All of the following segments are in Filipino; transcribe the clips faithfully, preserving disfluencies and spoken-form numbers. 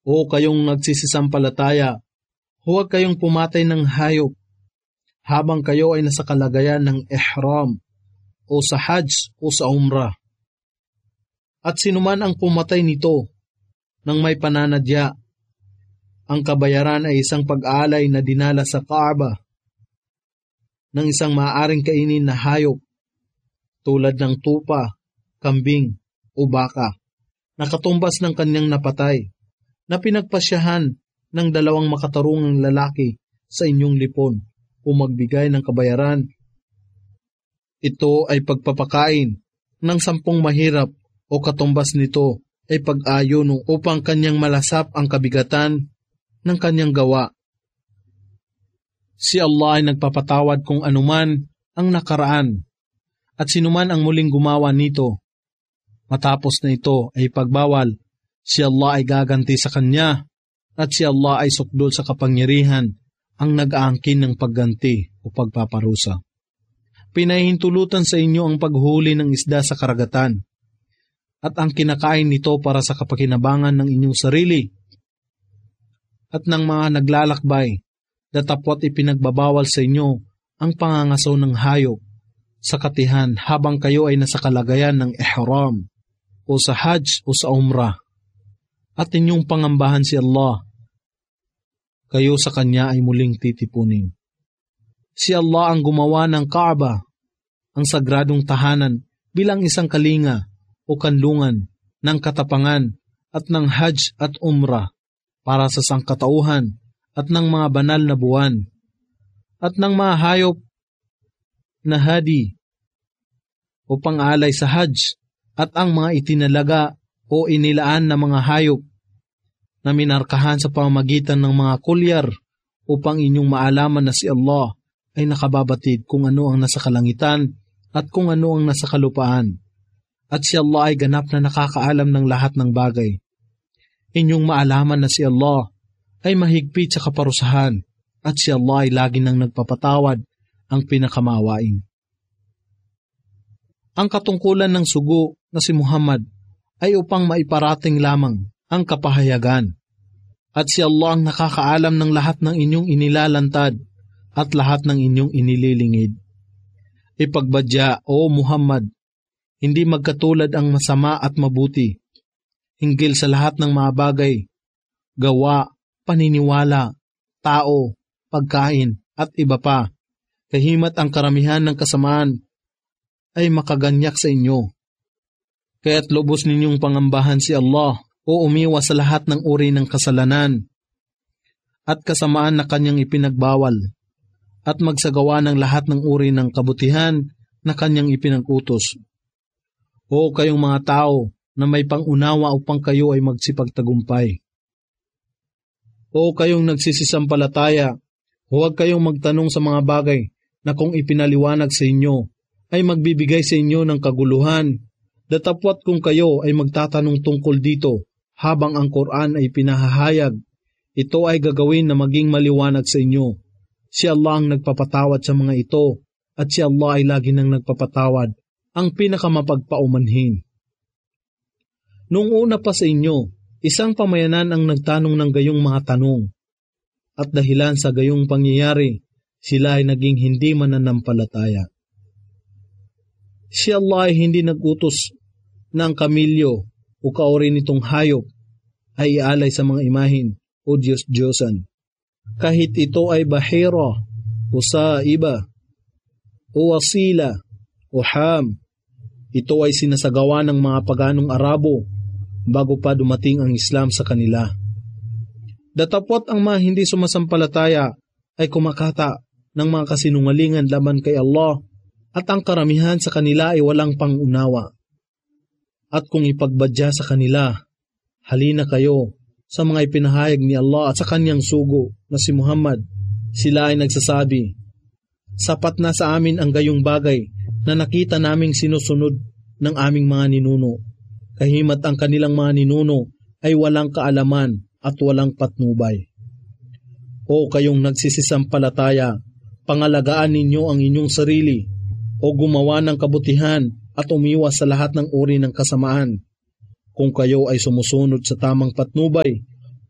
O kayong nagsisisampalataya, huwag kayong pumatay ng hayop habang kayo ay nasa kalagayan ng ihram o sa hajj o sa umrah. At sinuman ang pumatay nito nang may pananadya, ang kabayaran ay isang pag-aalay na dinala sa Kaaba ng isang maaaring kainin na hayop tulad ng tupa, kambing o baka na katumbas ng kanyang napatay na pinagpasyahan ng dalawang makatarungang lalaki sa inyong lipon o magbigay ng kabayaran. Ito ay pagpapakain ng sampung mahirap o katumbas nito ay pag-ayon upang kanyang malasap ang kabigatan ng kanyang gawa. Si Allah ay nagpapatawad kung anuman ang nakaraan at sinuman ang muling gumawa nito. Matapos na ito ay pagbawal, si Allah ay gaganti sa kanya at si Allah ay sukdol sa kapangyarihan ang nag-aangkin ng pagganti o pagpaparusa. Pinahintulutan sa inyo ang paghuli ng isda sa karagatan at ang kinakain nito para sa kapakinabangan ng inyong sarili at ng mga naglalakbay, datapwat ipinagbabawal sa inyo ang pangangasaw ng hayop sa katihan habang kayo ay nasa kalagayan ng ihram o sa hajj o sa umrah at inyong pangambahan si Allah. Kayo sa Kanya ay muling titipunin. Si Allah ang gumawa ng Kaaba, ang sagradong tahanan bilang isang kalinga o kanlungan ng katapangan at ng hajj at umrah para sa sangkatauhan at ng mga banal na buwan at ng mga hayop na hadi o pang-alay sa hajj at ang mga itinalaga o inilaan na mga hayop na minarkahan sa pamamagitan ng mga kulyar upang inyong maalaman na si Allah ay nakababatid kung ano ang nasa kalangitan at kung ano ang nasa kalupaan. At si Allah ay ganap na nakakaalam ng lahat ng bagay. Inyong maalaman na si Allah ay mahigpit sa kaparusahan at si Allah ay lagi nang nagpapatawad ang pinakamaawain. Ang katungkulan ng sugo na si Muhammad ay upang maiparating lamang ang kapahayagan. At si Allah ang nakakaalam ng lahat ng inyong inilalantad at lahat ng inyong inililingid. Ipagbadya, O Muhammad, hindi magkatulad ang masama at mabuti, hinggil sa lahat ng mga bagay, gawa, paniniwala, tao, pagkain, at iba pa. Kahimat ang karamihan ng kasamaan ay makaganyak sa inyo. Kaya't lubos ninyong pangambahan si Allah o umiwas sa lahat ng uri ng kasalanan at kasamaan na kanyang ipinagbawal at magsagawa ng lahat ng uri ng kabutihan na kanyang ipinag-utos. O kayong mga tao na may pangunawa upang kayo ay magsipagtagumpay. O kayong nagsisisampalataya, huwag kayong magtanong sa mga bagay na kung ipinaliwanag sa inyo ay magbibigay sa inyo ng kaguluhan, datapwat kung kayo ay magtatanong tungkol dito habang ang Quran ay pinahahayag, ito ay gagawin na maging maliwanag sa inyo. Si Allah ang nagpapatawad sa mga ito at si Allah ay lagi nang nagpapatawad, ang pinakamapagpaumanhin. Noong una pa sa inyo, isang pamayanan ang nagtanong ng gayong mga tanong at dahilan sa gayong pangyayari, sila ay naging hindi mananampalataya. Si Allah ay hindi nag-utos na ang kamilyo o kauri nitong hayop ay ialay sa mga imahin o Diyos-Diyosan. Kahit ito ay bahira o saiba o wasila o ham, ito ay sinasagawa ng mga paganong Arabo bago pa dumating ang Islam sa kanila. Datapwat ang mga hindi sumasampalataya ay kumakata ng mga kasinungalingan laban kay Allah at ang karamihan sa kanila ay walang pangunawa. At kung ipagbadya sa kanila, halina kayo sa mga ipinahayag ni Allah at sa kanyang sugo na si Muhammad, sila ay nagsasabi, sapat na sa amin ang gayong bagay na nakita naming sinusunod ng aming mga ninuno. Kahimat ang kanilang mga ninuno ay walang kaalaman at walang patnubay. O kayong nagsisisampalataya, pangalagaan ninyo ang inyong sarili o gumawa ng kabutihan at umiwas sa lahat ng uri ng kasamaan. Kung kayo ay sumusunod sa tamang patnubay,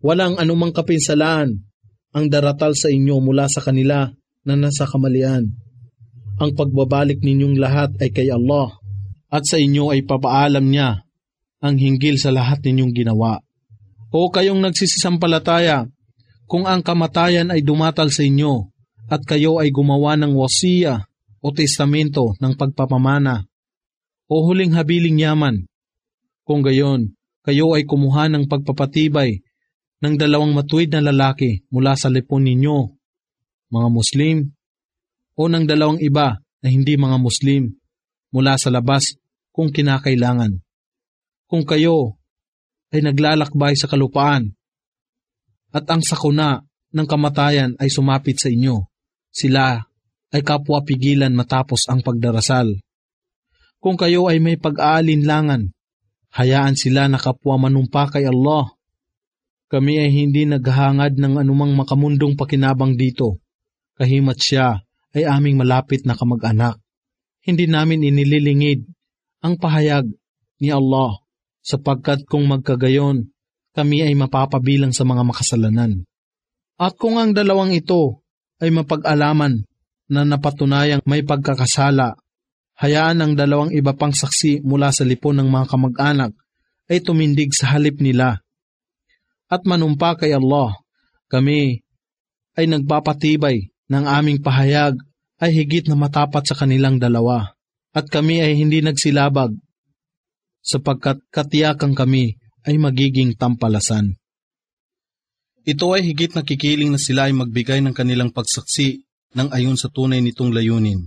Walang anumang kapinsalaan ang daratal sa inyo mula sa kanila na nasa kamalian. Ang pagbabalik ninyong lahat ay kay Allah at sa inyo ay papaalam niya ang hinggil sa lahat ninyong ginawa. O kayong nagsisisampalataya, kung ang kamatayan ay dumatal sa inyo at kayo ay gumawa ng wasiya o testamento ng pagpapamana o huling habiling yaman, kung gayon, kayo ay kumuha ng pagpapatibay ng dalawang matuwid na lalaki mula sa lipon ninyo, mga Muslim, o ng dalawang iba na hindi mga Muslim mula sa labas kung kinakailangan. Kung kayo ay naglalakbay sa kalupaan at ang sakuna ng kamatayan ay sumapit sa inyo, sila ay kapwa pigilan matapos ang pagdarasal. Kung kayo ay may pag-aalinlangan, hayaan sila na kapwa manumpa kay Allah. Kami ay hindi naghahangad ng anumang makamundong pakinabang dito, kahimat siya ay aming malapit na kamag-anak. Hindi namin inililingid ang pahayag ni Allah, sapagkat kung magkagayon, kami ay mapapabilang sa mga makasalanan. At kung ang dalawang ito ay mapag-alaman na napatunayang may pagkakasala, hayaan ang dalawang iba pang saksi mula sa lipon ng mga kamag-anak ay tumindig sa halip nila. At manumpa kay Allah, kami ay nagpapatibay ng aming pahayag ay higit na matapat sa kanilang dalawa. At kami ay hindi nagsilabag, sapagkat katiyakang kami ay magiging tampalasan. Ito ay higit na kikiling na sila ay magbigay ng kanilang pagsaksi ng ayon sa tunay nitong layunin.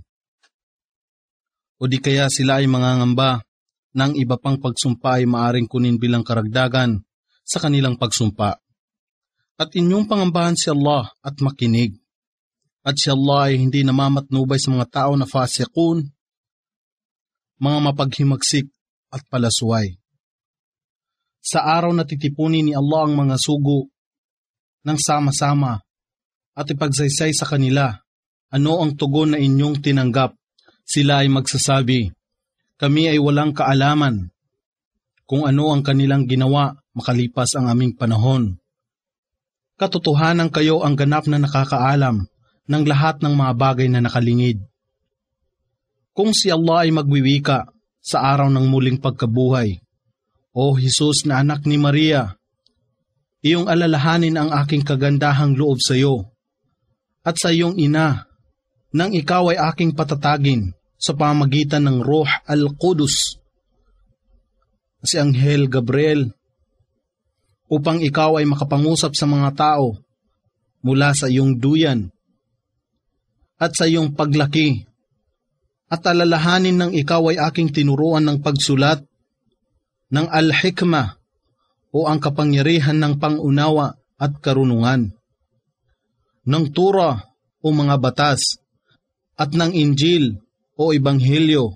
O di kaya sila ay mangangamba ng iba pang pagsumpa ay maaring kunin bilang karagdagan sa kanilang pagsumpa. At inyong pangambahan si Allah at makinig. At si Allah ay hindi namamatnubay sa mga tao na fasiqun, mga mapaghimagsik at palasway. Sa araw na titipunin ni Allah ang mga sugo ng sama-sama at ipagsaysay sa kanila, ano ang tugon na inyong tinanggap? Sila ay magsasabi, kami ay walang kaalaman kung ano ang kanilang ginawa makalipas ang aming panahon. Katotohanan kayo ang ganap na nakakaalam ng lahat ng mga bagay na nakalingid. Kung si Allah ay magwiwika sa araw ng muling pagkabuhay, O Jesus na anak ni Maria, iyong alalahanin ang aking kagandahang loob sa iyo at sa iyong ina nang ikaw ay aking patatagin sa pamagitan ng Ruh al-Qudus, si Anghel Gabriel, upang ikaw ay makapangusap sa mga tao mula sa iyong duyan at sa iyong paglaki, at alalahanin ng ikaw ay aking tinuruan ng pagsulat ng al-hikmah o ang kapangyarihan ng pangunawa at karunungan, ng Torah o mga batas, at ng Injil o Ebanghelyo,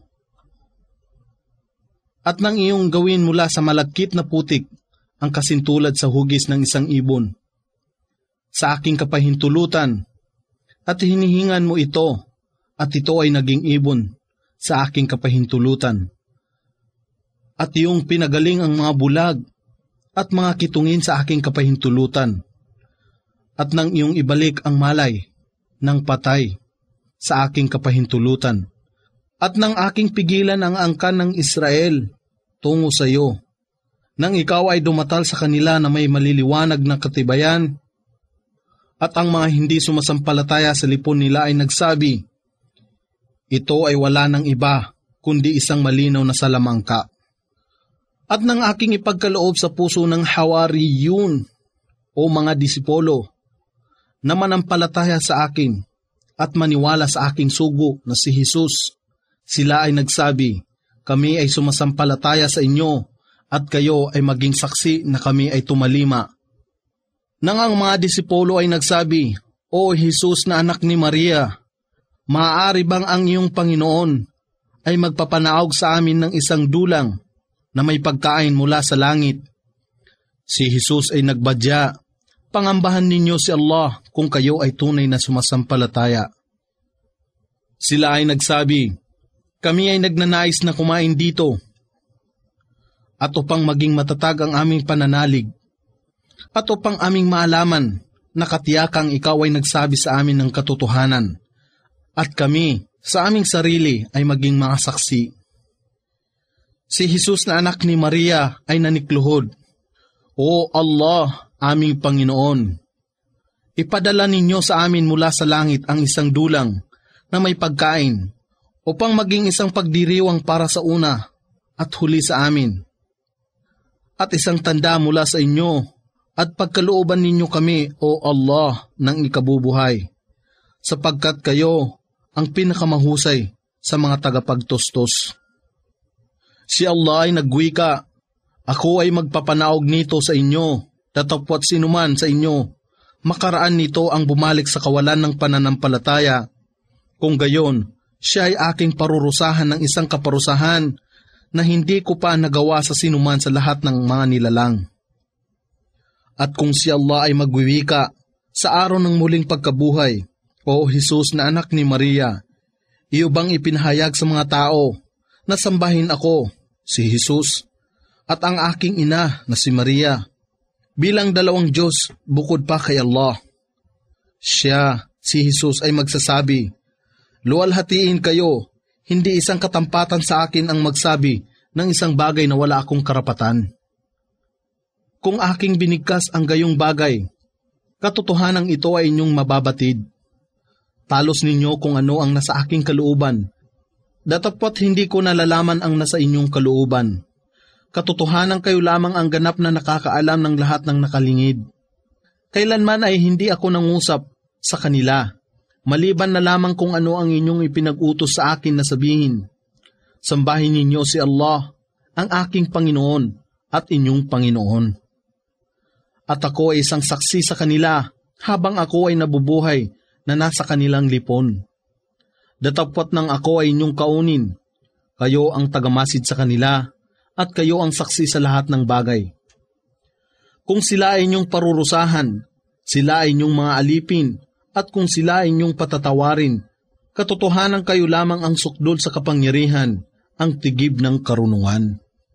at nang iyong gawin mula sa malagkit na putik ang kasintulad sa hugis ng isang ibon sa aking kapahintulutan, at hinihingan mo ito, at ito ay naging ibon sa aking kapahintulutan. At iyong pinagaling ang mga bulag at mga kitungin sa aking kapahintulutan, at nang iyong ibalik ang malay ng patay sa aking kapahintulutan, at nang aking pigilan ang angkan ng Israel tungo sa iyo, nang ikaw ay dumatal sa kanila na may maliliwanag na katibayan, at ang mga hindi sumasampalataya sa lipon nila ay nagsabi, ito ay wala ng iba kundi isang malinaw na salamangka. At nang aking ipagkaloob sa puso ng Hawariyun o mga disipolo na manampalataya sa akin at maniwala sa aking sugo na si Jesus, sila ay nagsabi, kami ay sumasampalataya sa inyo at kayo ay maging saksi na kami ay tumalima. Nang ang mga disipolo ay nagsabi, O Jesus na anak ni Maria, maaari bang ang iyong Panginoon ay magpapanaog sa amin ng isang dulang na may pagkain mula sa langit? Si Jesus ay nagbadya, pangambahan ninyo si Allah kung kayo ay tunay na sumasampalataya. Sila ay nagsabi, kami ay nagnanais na kumain dito, at upang maging matatag ang aming pananalig, at upang aming maalaman na katiyakang ikaw ay nagsabi sa amin ng katotohanan, at kami sa aming sarili ay maging mga saksi. Si Jesus na anak ni Maria ay nanikluhod. O Allah, aming Panginoon, ipadala ninyo sa amin mula sa langit ang isang dulang na may pagkain upang maging isang pagdiriwang para sa una at huli sa amin, at isang tanda mula sa inyo at pagkalooban ninyo kami, O Allah, ng ikabubuhay, sapagkat kayo ang pinakamahusay sa mga tagapagtustos. Si Allah ay nagwika, ako ay magpapanaog nito sa inyo, datapwat sinuman sa inyo, makaraan nito ang bumalik sa kawalan ng pananampalataya. Kung gayon, siya ay aking parurusahan ng isang kaparusahan na hindi ko pa nagawa sa sinuman sa lahat ng mga nilalang. At kung si Allah ay magwiwika sa araw ng muling pagkabuhay, O Jesus na anak ni Maria, iyo bang ipinahayag sa mga tao na sambahin ako, si Jesus, at ang aking ina na si Maria, bilang dalawang Diyos bukod pa kay Allah? Siya, si Jesus, ay magsasabi, luwalhatiin kayo, hindi isang katampatan sa akin ang magsabi ng isang bagay na wala akong karapatan. Kung aking binigkas ang gayong bagay, katotohanan ito ay inyong mababatid. Talos ninyo kung ano ang nasa aking kalooban, datapwat hindi ko nalalaman ang nasa inyong kalooban. Katotohanan kayo lamang ang ganap na nakakaalam ng lahat ng nakalingid. Kailanman ay hindi ako nangusap sa kanila, maliban na lamang kung ano ang inyong ipinag-utos sa akin na sabihin. Sambahin ninyo si Allah, ang aking Panginoon at inyong Panginoon. At ako ay isang saksi sa kanila habang ako ay nabubuhay na nasa kanilang lipon. Datapwat nang ako ay inyong kaunin, kayo ang tagamasid sa kanila, at kayo ang saksi sa lahat ng bagay. Kung sila ay inyong parurusahan, sila ay inyong mga alipin, at kung sila ay inyong patatawarin, katotohanan kayo lamang ang sukdol sa kapangyarihan, ang tigib ng karunungan.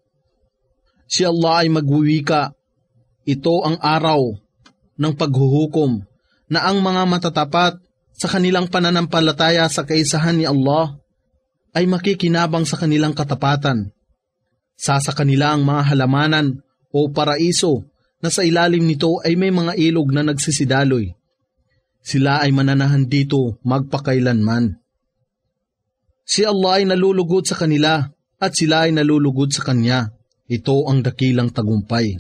Si Allah ay magwiwika, ito ang araw ng paghuhukom, na ang mga matatapat sa kanilang pananampalataya sa kaisahan ni Allah ay makikinabang sa kanilang katapatan. Sasa kanila ang mga halamanan o paraiso na sa ilalim nito ay may mga ilog na nagsisidaloy. Sila ay mananahan dito magpakailanman. Si Allah ay nalulugod sa kanila at sila ay nalulugod sa Kanya. Ito ang dakilang tagumpay.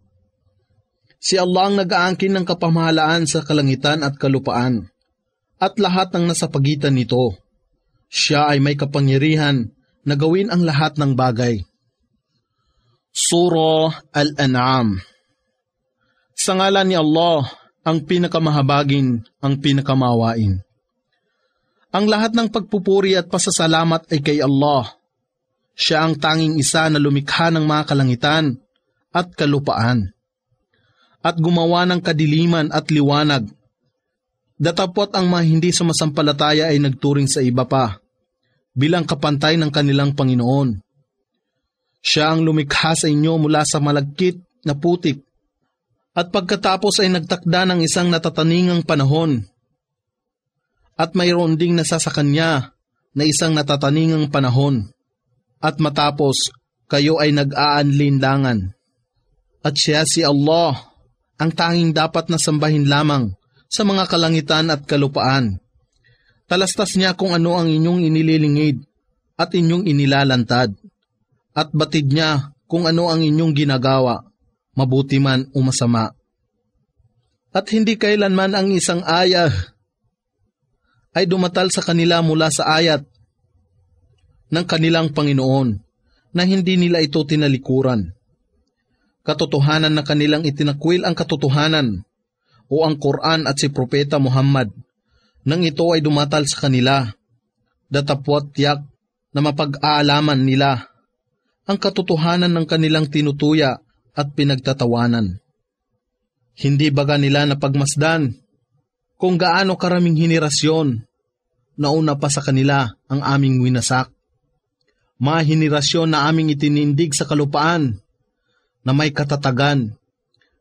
Si Allah ang nag-aangkin ng kapamahalaan sa kalangitan at kalupaan at lahat ng nasa pagitan nito. Siya ay may kapangyarihan na gawin ang lahat ng bagay. Surah Al-An'am. Sa ngalan ni Allah, ang pinakamahabagin, ang pinakamawain. Ang lahat ng pagpupuri at pasasalamat ay kay Allah. Siya ang tanging isa na lumikha ng mga kalangitan at kalupaan, at gumawa ng kadiliman at liwanag. Datapwat ang mga hindi sumasampalataya ay nagturing sa iba pa, bilang kapantay ng kanilang Panginoon. Siya ang lumikha sa inyo mula sa malagkit na putik, at pagkatapos ay nagtakda ng isang natataningang panahon, at mayroon ding nasa sa kanya na isang natataningang panahon, at matapos kayo ay nag-aanlinlangan. At siya si Allah, ang tanging dapat na sambahin lamang sa mga kalangitan at kalupaan. Talastas niya kung ano ang inyong inililingid at inyong inilalantad, at batid niya kung ano ang inyong ginagawa, mabuti man o masama. At hindi kailanman ang isang ayah ay dumatal sa kanila mula sa ayat ng kanilang Panginoon na hindi nila ito tinalikuran. Katotohanan na kanilang itinakwil ang katotohanan o ang Quran at si Propeta Muhammad nang ito ay dumatal sa kanila, datapwat tiyak na mapag-aalaman nila ang katotohanan ng kanilang tinutuya at pinagtatawanan. Hindi baga nila napagmasdan kung gaano karaming henerasyon na una pa sa kanila ang aming winasak. Mga henerasyon na aming itinindig sa kalupaan na may katatagan,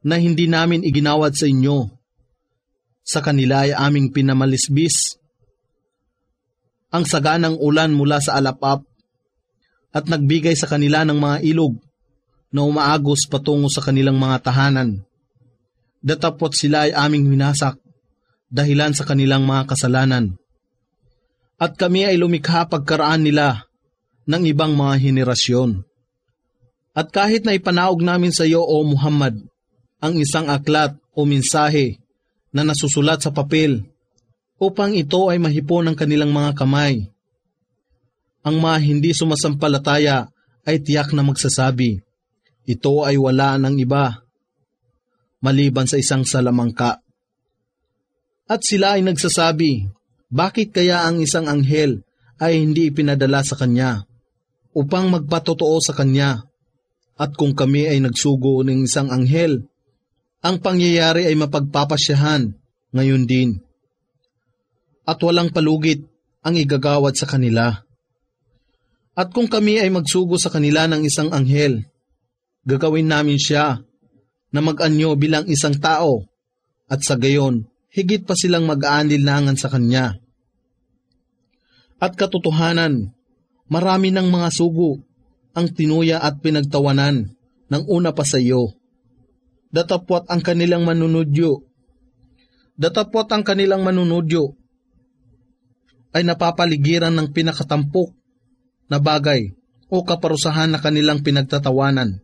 na hindi namin iginawad sa inyo. Sa kanila ay aming pinamalisbis ang saganang ulan mula sa alapap at nagbigay sa kanila ng mga ilog na umaagos patungo sa kanilang mga tahanan. Datapot sila ay aming winasak dahilan sa kanilang mga kasalanan. At kami ay lumikha pagkaraan nila ng ibang mga henerasyon. At kahit na ipanaog namin sa iyo, O Muhammad, ang isang aklat o mensahe na nasusulat sa papel upang ito ay mahipon ng kanilang mga kamay, ang mga hindi sumasampalataya ay tiyak na magsasabi, ito ay wala ng iba, maliban sa isang salamangka. At sila ay nagsasabi, bakit kaya ang isang anghel ay hindi ipinadala sa kanya upang magpatotoo sa kanya? At kung kami ay nagsugo ng isang anghel, ang pangyayari ay mapagpapasyahan ngayon din. At walang palugit ang igagawad sa kanila. At kung kami ay magsugo sa kanila ng isang anghel, gagawin namin siya na mag-anyo bilang isang tao, at sa gayon, higit pa silang mag-aanillangan sa kanya. At katotohanan, marami ng mga sugo ang tinuya at pinagtawanan ng una pa sa iyo. Datapwat ang kanilang manunudyo. Datapwat ang kanilang manunudyo ay napapaligiran ng pinakatampok na bagay o kaparusahan na kanilang pinagtatawanan.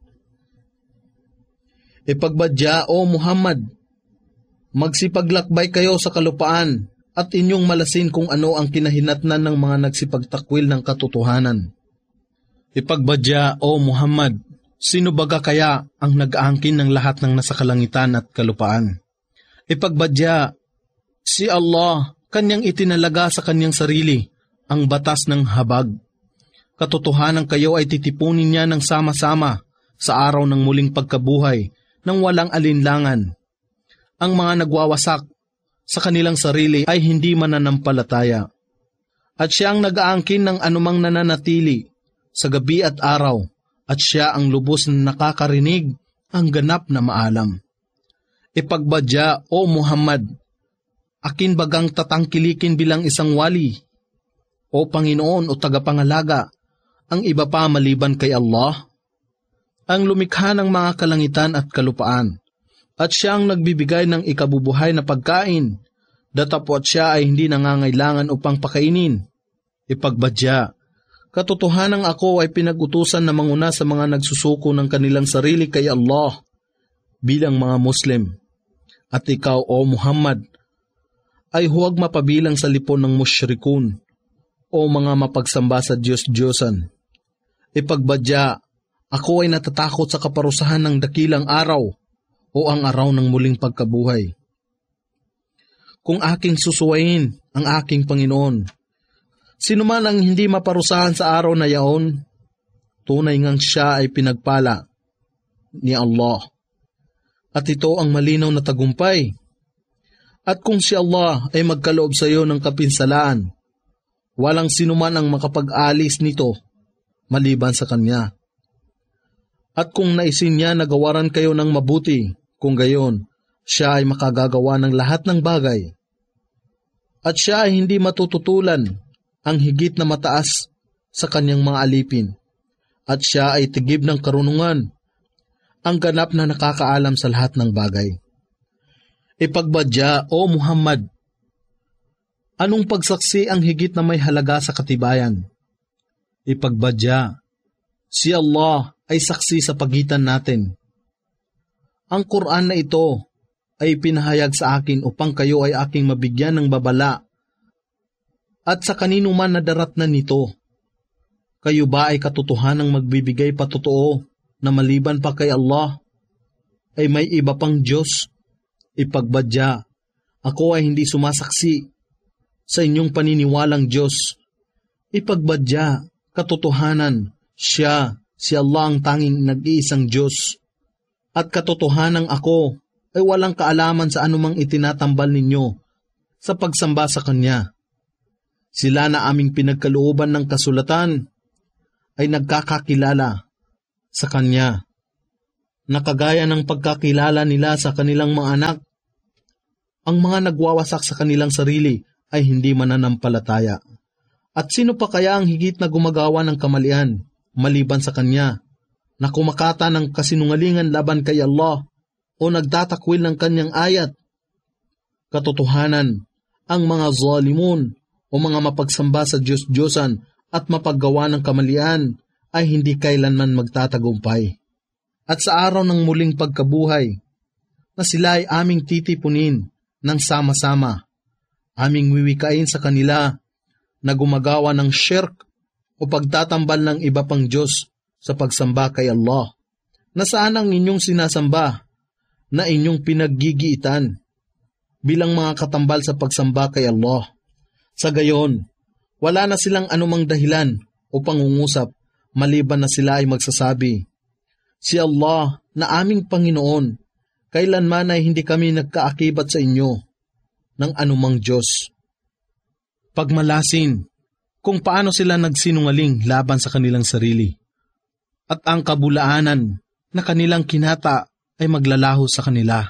Ipagbadya, O Muhammad, magsipaglakbay kayo sa kalupaan at inyong malasin kung ano ang kinahinatnan ng mga nagsipagtakwil ng katotohanan. Ipagbadya, O Muhammad, sino baga kaya ang nag-aangkin ng lahat ng nasa kalangitan at kalupaan? Ipagbadya, si Allah, kanyang itinalaga sa kanyang sarili ang batas ng habag. Katotohanan kayo ay titipunin niya ng sama-sama sa araw ng muling pagkabuhay nang walang alinlangan. Ang mga nagwawasak sa kanilang sarili ay hindi mananampalataya. At siya ang nag-aangkin ng anumang nananatili sa gabi at araw, at siya ang lubos na nakakarinig ang ganap na maalam. Ipagbadya, O Muhammad, akin bagang tatangkilikin bilang isang wali, o Panginoon o tagapangalaga, ang iba pa maliban kay Allah? Ang lumikha ng mga kalangitan at kalupaan, at siya ang nagbibigay ng ikabubuhay na pagkain, datapwat siya ay hindi nangangailangan upang pakainin. Ipagbadya, katotohanang ako ay pinag-utusan na manguna sa mga nagsusuko ng kanilang sarili kay Allah bilang mga Muslim. At ikaw, O Muhammad, ay huwag mapabilang sa lipon ng musyrikun o mga mapagsamba sa Diyos-Diyosan. Ipagbadya, ako ay natatakot sa kaparusahan ng dakilang araw o ang araw ng muling pagkabuhay. Kung aking susuwayin ang aking Panginoon, sino man ang hindi maparusahan sa araw na yaon, tunay ngang siya ay pinagpala ni Allah. At ito ang malinaw na tagumpay. At kung si Allah ay magkaloob sa iyo ng kapinsalaan, walang sino man ang makapag-alis nito maliban sa Kanya. At kung naisin niya na gawaran kayo ng mabuti, kung gayon, siya ay makagagawa ng lahat ng bagay. At siya ay hindi matututulan ang higit na mataas sa kanyang mga alipin. At siya ay tigib ng karunungan, ang ganap na nakakaalam sa lahat ng bagay. Ipagbadya, O Muhammad, anong pagsaksi ang higit na may halaga sa katibayan? Ipagbadya, si Allah ay saksi sa pagitan natin. Ang Quran na ito ay pinahayag sa akin upang kayo ay aking mabigyan ng babala at sa kanino man nadarat na nito. Kayo ba ay katotohanang magbibigay patotoo na maliban pa kay Allah ay may iba pang Diyos? Ipagbadya, ako ay hindi sumasaksi sa inyong paniniwalang Diyos. Ipagbadya, katotohanan, siya, si Allah ang tanging nag-iisang Diyos. At katotohanang ako ay walang kaalaman sa anumang itinatambal ninyo sa pagsamba sa Kanya. Sila na aming pinagkalooban ng kasulatan ay nagkakakilala sa Kanya na kagaya ng pagkakilala nila sa kanilang mga anak. Ang mga nagwawasak sa kanilang sarili ay hindi mananampalataya. At sino pa kaya ang higit na gumagawa ng kamalian maliban sa Kanya, na kumakata ng kasinungalingan laban kay Allah o nagtatakwil ng Kanyang ayat? Katotohanan, ang mga zalimun o mga mapagsamba sa Diyos-Diyosan at mapaggawa ng kamalian ay hindi kailanman magtatagumpay. At sa araw ng muling pagkabuhay, na sila ay aming titipunin ng sama-sama, aming wiwikain sa kanila na gumagawa ng shirk o pagtatambal ng iba pang Diyos sa pagsamba kay Allah. Nasaan ang inyong sinasamba na inyong pinaggigiitan bilang mga katambal sa pagsamba kay Allah? Sa gayon, wala na silang anumang dahilan o pangungusap maliban na sila ay magsasabi, si Allah na aming Panginoon, kailanman ay hindi kami nagkaakibat sa inyo ng anumang Diyos. Pagmalasin kung paano sila nagsinungaling laban sa kanilang sarili, at ang kabulaanan na kanilang kinata ay maglalaho sa kanila.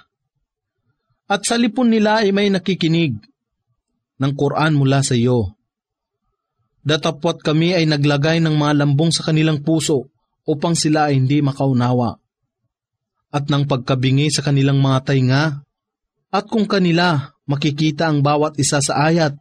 At sa lipon nila ay may nakikinig ng Quran mula sa iyo. Datapwat kami ay naglagay ng mga lambong sa kanilang puso upang sila ay hindi makaunawa, at ng pagkabingi sa kanilang mga tainga, at kung kanila makikita ang bawat isa sa ayat,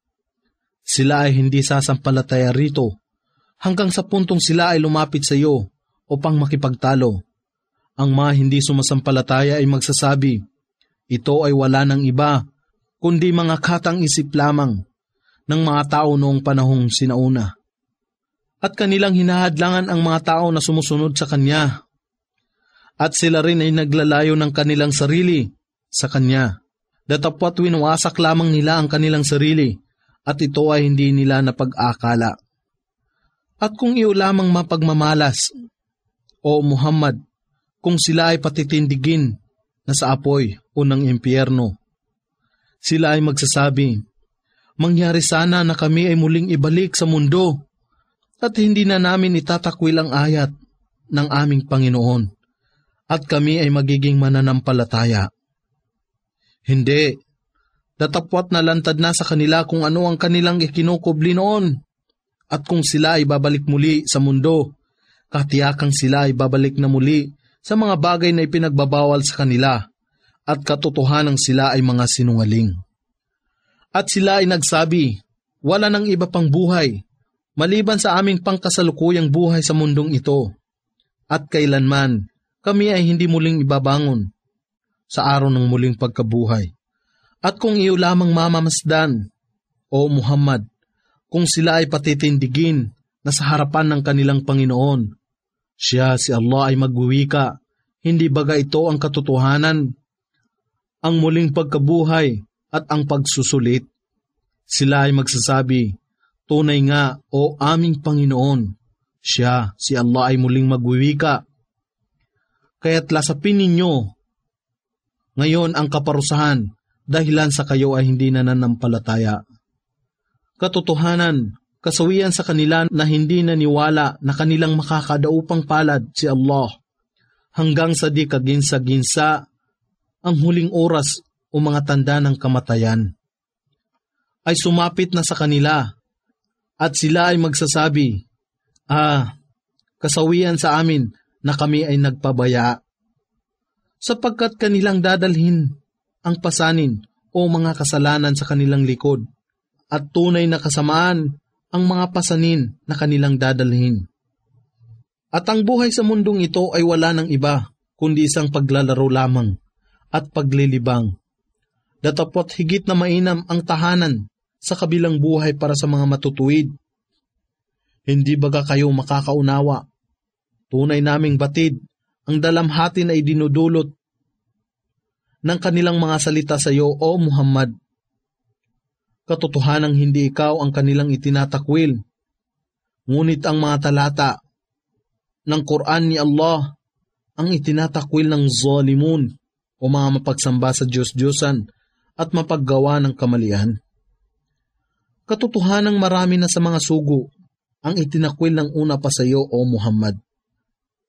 sila ay hindi sasampalataya rito hanggang sa puntong sila ay lumapit sa iyo upang makipagtalo. Ang mga hindi sumasampalataya ay magsasabi, ito ay wala ng iba kundi mga katang isip lamang ng mga tao noong panahong sinauna. At kanilang hinahadlangan ang mga tao na sumusunod sa Kanya. At sila rin ay naglalayo ng kanilang sarili sa Kanya. Datapwat winawasak lamang nila ang kanilang sarili, at ito ay hindi nila napag-akala. At kung iyo lamang mapagmamalas, o Muhammad, kung sila ay patitindigin na sa apoy o ng impyerno, sila ay magsasabi, mangyari sana na kami ay muling ibalik sa mundo, at hindi na namin itatakwil ang ayat ng aming Panginoon, at kami ay magiging mananampalataya. Hindi, datapwat na lantad na sa kanila kung ano ang kanilang ikinukubli noon, at kung sila ay babalik muli sa mundo, katiyakang sila ay babalik na muli sa mga bagay na ipinagbabawal sa kanila, at katotohanang sila ay mga sinungaling. At sila ay nagsabi, wala nang iba pang buhay, maliban sa aming pangkasalukuyang buhay sa mundong ito, at kailanman kami ay hindi muling ibabangon sa araw ng muling pagkabuhay. At kung iyo lamang mamamasdan, o Muhammad, kung sila ay patitindigin na sa harapan ng kanilang Panginoon, siya si Allah ay magwiwika, hindi baga ito ang katotohanan, ang muling pagkabuhay at ang pagsusulit? Sila ay magsasabi, tunay nga, o aming Panginoon, siya, si Allah ay muling magwiwika. Kaya't lasapin ninyo ngayon ang kaparusahan dahilan sa kayo ay hindi nananampalataya. Katotohanan, kasawian sa kanila na hindi naniwala na kanilang makakadaupang palad si Allah hanggang sa di kaginsa-ginsa ang huling oras o mga tanda ng kamatayan ay sumapit na sa kanila, at sila ay magsasabi, ah, kasawian sa amin na kami ay nagpabaya, sapagkat kanilang dadalhin ang pasanin o mga kasalanan sa kanilang likod, at tunay na kasamaan ang mga pasanin na kanilang dadalhin. At ang buhay sa mundong ito ay wala ng iba, kundi isang paglalaro lamang at paglilibang. Datapwat higit na mainam ang tahanan sa kabilang buhay para sa mga matutuwid. Hindi baga kayo makakaunawa? Tunay naming batid ang dalamhati na idinudulot ng kanilang mga salita sa iyo, o Muhammad. Katotohanang hindi ikaw ang kanilang itinatakwil, ngunit ang mga talata ng Quran ni Allah ang itinatakwil ng zalimun o mga mapagsamba sa Diyos-Diyosan at mapaggawa ng kamalian. Katotohanang marami na sa mga sugo ang itinakwil ng una pa sa iyo, o Muhammad.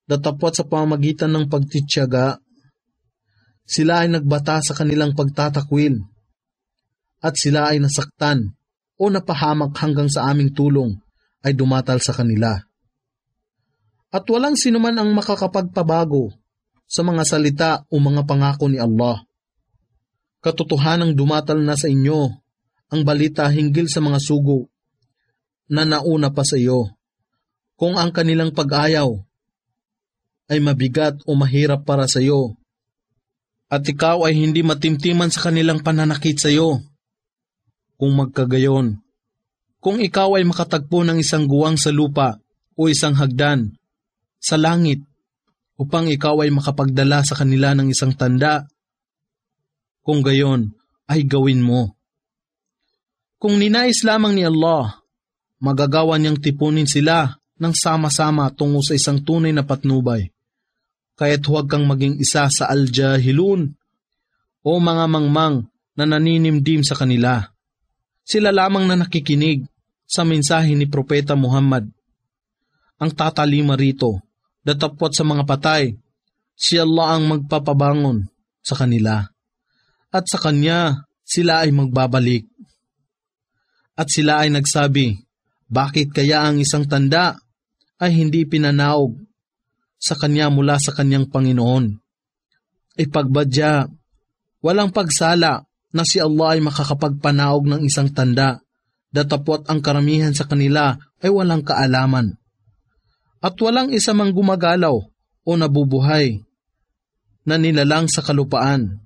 datapwat sa pamamagitan ng pagtityaga, sila ay nagbata sa kanilang pagtatakwil, at sila ay nasaktan o napahamak hanggang sa aming tulong ay dumatal sa kanila. At walang sinuman ang makakapagpabago sa mga salita o mga pangako ni Allah. Katotohanang dumatal na sa inyo ang balita hinggil sa mga sugo na nauna pa sa iyo. Kung ang kanilang pag-ayaw ay mabigat o mahirap para sa iyo, at ikaw ay hindi matimtiman sa kanilang pananakit sa iyo, kung magkagayon, kung ikaw ay makatagpo ng isang guwang sa lupa o isang hagdan sa langit upang ikaw ay makapagdala sa kanila ng isang tanda, kung gayon ay gawin mo. Kung ninais lamang ni Allah, magagawa niyang tipunin sila ng sama-sama tungo sa isang tunay na patnubay. Kaya't huwag kang maging isa sa al-jahilun o mga mangmang na naninimdim sa kanila. Sila lamang na nakikinig sa mensahe ni Propeta Muhammad. Ang tatalima rito, datapwat sa mga patay, si Allah ang magpapabangon sa kanila. At sa Kanya, sila ay magbabalik. At sila ay nagsabi, bakit kaya ang isang tanda ay hindi pinanaog sa Kanya mula sa Kanyang Panginoon? Ipagbadya, walang pagsala na si Allah ay makakapagpanaog ng isang tanda, datapwat ang karamihan sa kanila ay walang kaalaman. At walang isa mang gumagalaw o nabubuhay na nilalang sa kalupaan.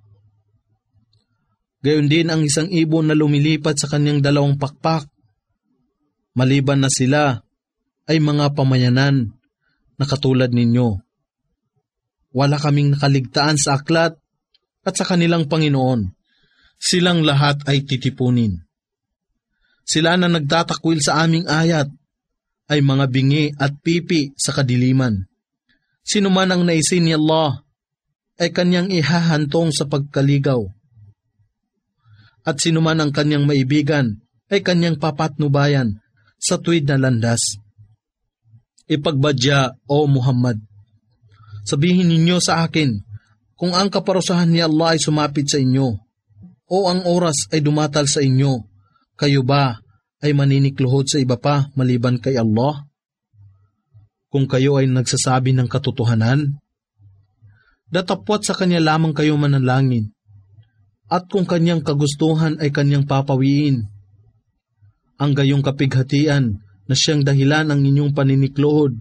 Gayon din ang isang ibon na lumilipad sa kanyang dalawang pakpak, maliban na sila ay mga pamayanan na katulad ninyo. Wala kaming nakaligtaan sa aklat at sa kanilang Panginoon. Silang lahat ay titipunin. Sila na nagtatakwil sa aming ayat ay mga bingi at pipi sa kadiliman. Sino man ang naisin ni Allah ay kanyang ihahantong sa pagkaligaw. At sino man ang kanyang maibigan ay kanyang papatnubayan sa tuwid na landas. Ipagbadya, O Muhammad, sabihin ninyo sa akin kung ang kaparusahan ni Allah ay sumapit sa inyo o ang oras ay dumatal sa inyo, kayo ba ay maninikluhod sa iba pa maliban kay Allah? Kung kayo ay nagsasabi ng katotohanan, datapwat sa Kanya lamang kayo manalangin, at kung Kanyang kagustuhan ay Kanyang papawiin. Ang gayong kapighatian na siyang dahilan ng inyong paninikluhod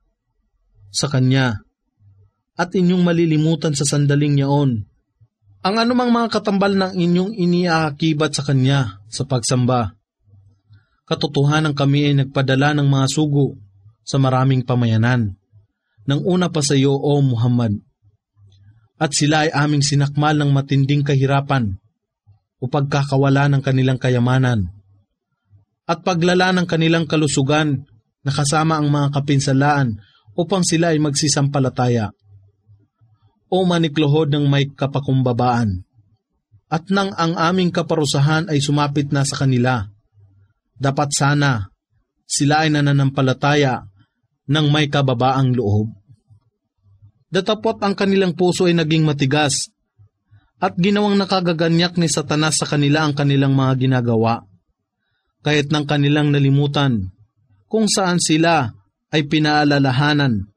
sa Kanya, at inyong malilimutan sa sandaling yaon ang anumang mga katambal ng inyong iniaakibat sa Kanya sa pagsamba. Katotohanan kami ay nagpadala ng mga sugo sa maraming pamayanan, nang una pa sa iyo, O Muhammad. At sila ay aming sinakmal ng matinding kahirapan o pagkakawala ng kanilang kayamanan, at paglala ng kanilang kalusugan na kasama ang mga kapinsalaan upang sila ay magsisampalataya o manikluhod ng may kapakumbabaan. At nang ang aming kaparusahan ay sumapit na sa kanila, dapat sana sila ay nananampalataya ng may kababaang loob. Datapot ang kanilang puso ay naging matigas at ginawang nakagaganyak ni Satanas sa kanila ang kanilang mga ginagawa, kaya't nang kanilang nalimutan kung saan sila ay pinaalalahanan.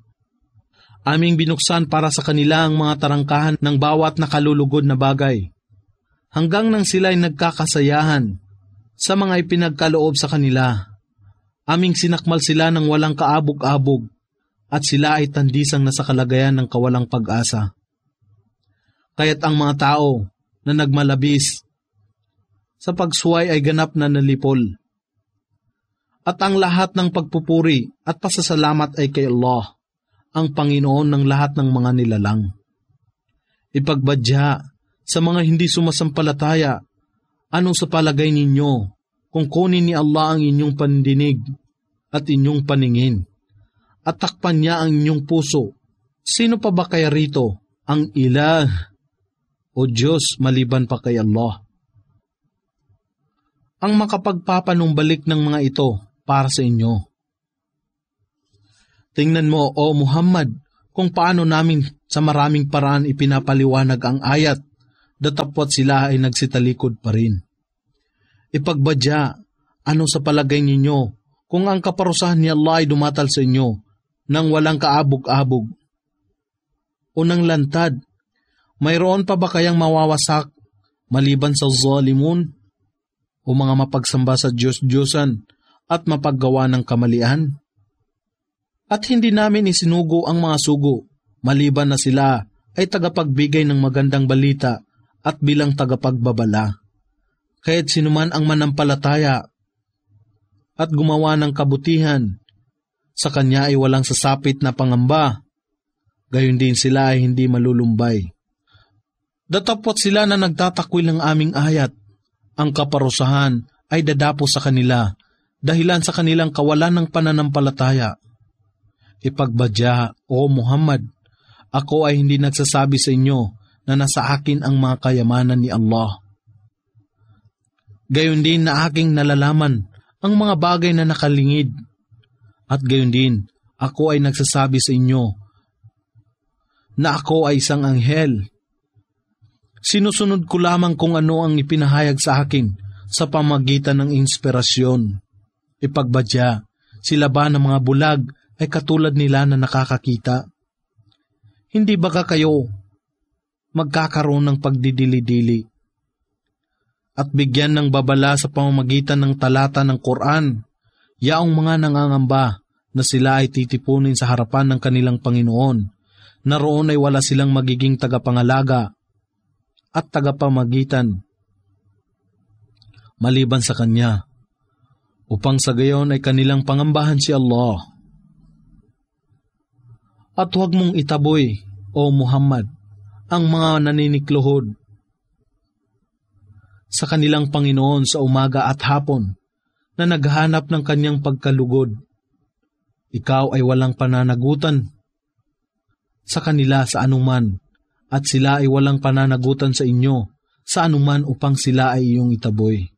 Aming binuksan para sa kanila ang mga tarangkahan ng bawat nakalulugod na bagay, hanggang nang sila ay nagkakasayahan sa mga ipinagkaloob sa kanila. Aming sinakmal sila ng walang kaabog-abog, at sila ay tandisang nasa kalagayan ng kawalang pag-asa. Kaya't ang mga tao na nagmalabis sa pagsuway ay ganap na nalipol. At ang lahat ng pagpupuri at pasasalamat ay kay Allah, ang Panginoon ng lahat ng mga nilalang. Ipagbadya sa mga hindi sumasampalataya, anong sa palagay ninyo kung kunin ni Allah ang inyong pandinig at inyong paningin, at takpan niya ang inyong puso? Sino pa ba kaya rito ang ilah o Diyos maliban pa kay Allah? Ang makapagpapanumbalik ng mga ito para sa inyo. Tingnan mo, O Muhammad, kung paano namin sa maraming paraan ipinapaliwanag ang ayat, datapwat sila ay nagsitalikod pa rin. Ipagbadya, ano sa palagay ninyo kung ang kaparusahan ni Allah ay dumatal sa inyo nang walang kaabog-abog o nang lantad? Mayroon pa ba kayang mawawasak maliban sa zalimun o mga mapagsamba sa Diyos-Diyosan at mapaggawa ng kamalian? At hindi namin isinugo ang mga sugo, maliban na sila ay tagapagbigay ng magandang balita at bilang tagapagbabala. Kaya't sinuman ang manampalataya at gumawa ng kabutihan, sa kanya ay walang sasapit na pangamba, gayon din sila ay hindi malulumbay. Datapwat sila na nagtatakwil ng aming ayat, ang kaparusahan ay dadapo sa kanila dahilan sa kanilang kawalan ng pananampalataya. Ipagbadya, O Muhammad, ako ay hindi nagsasabi sa inyo na nasa akin ang mga kayamanan ni Allah. Gayon din na aking nalalaman ang mga bagay na nakalingid, at gayon din ako ay nagsasabi sa inyo na ako ay isang anghel. Sinusunod ko lamang kung ano ang ipinahayag sa akin sa pamagitan ng inspirasyon. Ipagbadya, sila ba ng mga bulag ay katulad nila na nakakakita? Hindi ba kayo magkakaroon ng pagdidili-dili at bigyan ng babala sa pamamagitan ng talata ng Quran, yaong mga nangangamba na sila ay titipunin sa harapan ng kanilang Panginoon, na roon ay wala silang magiging tagapangalaga at tagapamagitan maliban sa Kanya, upang sa gayon ay kanilang pangambahan si Allah. At huwag mong itaboy, O Muhammad, ang mga naninikluhod sa kanilang Panginoon sa umaga at hapon na naghahanap ng kanyang pagkalugod. Ikaw ay walang pananagutan sa kanila sa anuman, at sila ay walang pananagutan sa inyo sa anuman upang sila ay iyong itaboy.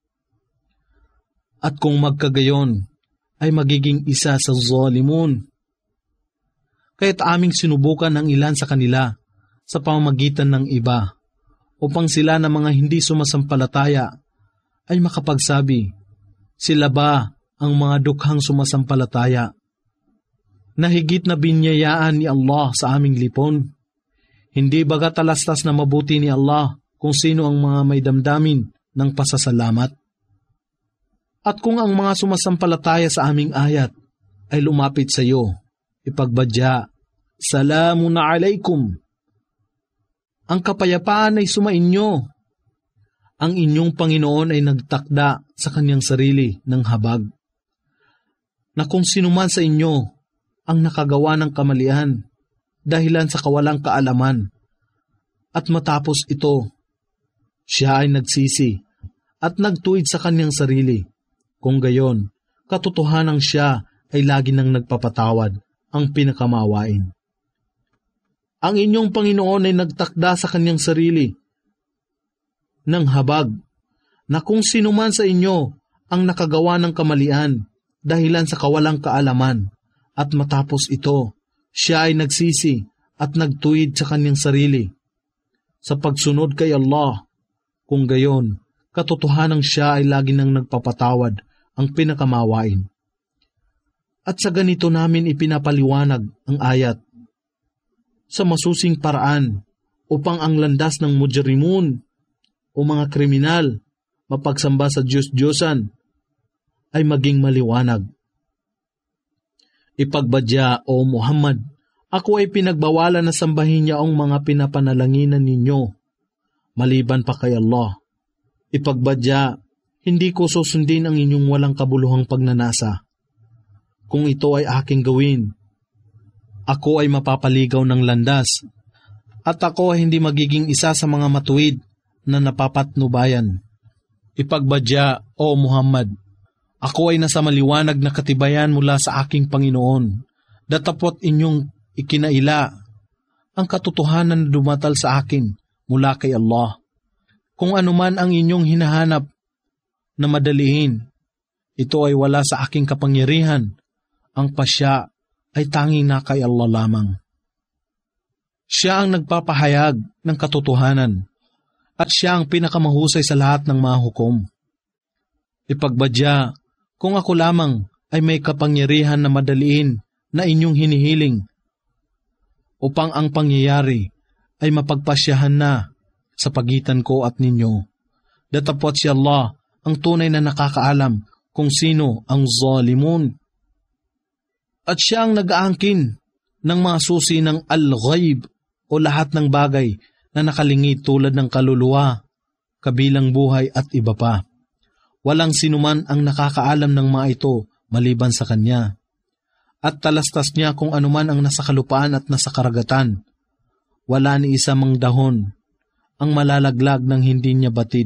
At kung magkagayon, ay magiging isa sa zalimun. Kaya't aming sinubukan ang ilan sa kanila sa pamamagitan ng iba, upang sila na mga hindi sumasampalataya ay makapagsabi, sila ba ang mga dukhang sumasampalataya na higit na binyayaan ni Allah sa aming lipon? Hindi baga talastas na mabuti ni Allah kung sino ang mga may damdamin ng pasasalamat? At kung ang mga sumasampalataya sa aming ayat ay lumapit sa iyo, ipagbadya, salamun alaikum. Ang kapayapaan ay sumainyo. Ang inyong Panginoon ay nagtakda sa kanyang sarili ng habag, na kung sinuman sa inyo ang nakagawa ng kamalian dahilan sa kawalang kaalaman, at matapos ito, siya ay nagsisi at nagtuwid sa kanyang sarili. Kung gayon, katotohanang siya ay lagi nang nagpapatawad, ang pinakamawain. Ang inyong Panginoon ay nagtakda sa kanyang sarili ng habag, na kung sinuman sa inyo ang nakagawa ng kamalian dahilan sa kawalang kaalaman, at matapos ito, siya ay nagsisi at nagtuwid sa kanyang sarili sa pagsunod kay Allah. Kung gayon, katotohanang siya ay lagi nang nagpapatawad, ang pinakamawain. At sa ganito namin ipinapaliwanag ang ayat sa masusing paraan upang ang landas ng mujrimun o mga kriminal mapagsamba sa Diyos-Diyosan ay maging maliwanag. Ipagbadya, O Muhammad, ako ay pinagbawalan na sambahin niya ang mga pinapanalanginan ninyo, maliban pa kay Allah. Ipagbadya, hindi ko susundin ang inyong walang kabuluhang pagnanasa. Kung ito ay aking gawin, ako ay mapapaligaw ng landas, at ako ay hindi magiging isa sa mga matuwid na napapatnubayan. Ipagbadya, O Muhammad, ako ay nasa maliwanag na katibayan mula sa aking Panginoon, datapot inyong ikinaila ang katotohanan na dumatal sa akin mula kay Allah. Kung anuman ang inyong hinahanap na madaliin, ito ay wala sa aking kapangyarihan. Ang pasya ay tanging na kay Allah lamang. Siya ang nagpapahayag ng katotohanan at siya ang pinakamahusay sa lahat ng mga hukom. Ipagbadya kung ako lamang ay may kapangyarihan na madaliin na inyong hinihiling upang ang pangyayari ay mapagpasyahan na sa pagitan ko at ninyo. Datapwat si Allah ang tunay na nakakaalam kung sino ang zalimun. At siya ang nag-aangkin ng mga susi ng al-ghaib o lahat ng bagay na nakalingid tulad ng kaluluwa, kabilang buhay at iba pa. Walang sinuman ang nakakaalam ng mga ito maliban sa Kanya. At talastas niya kung anuman ang nasa kalupaan at nasa karagatan. Wala ni isa mang dahon ang malalaglag ng hindi niya batid.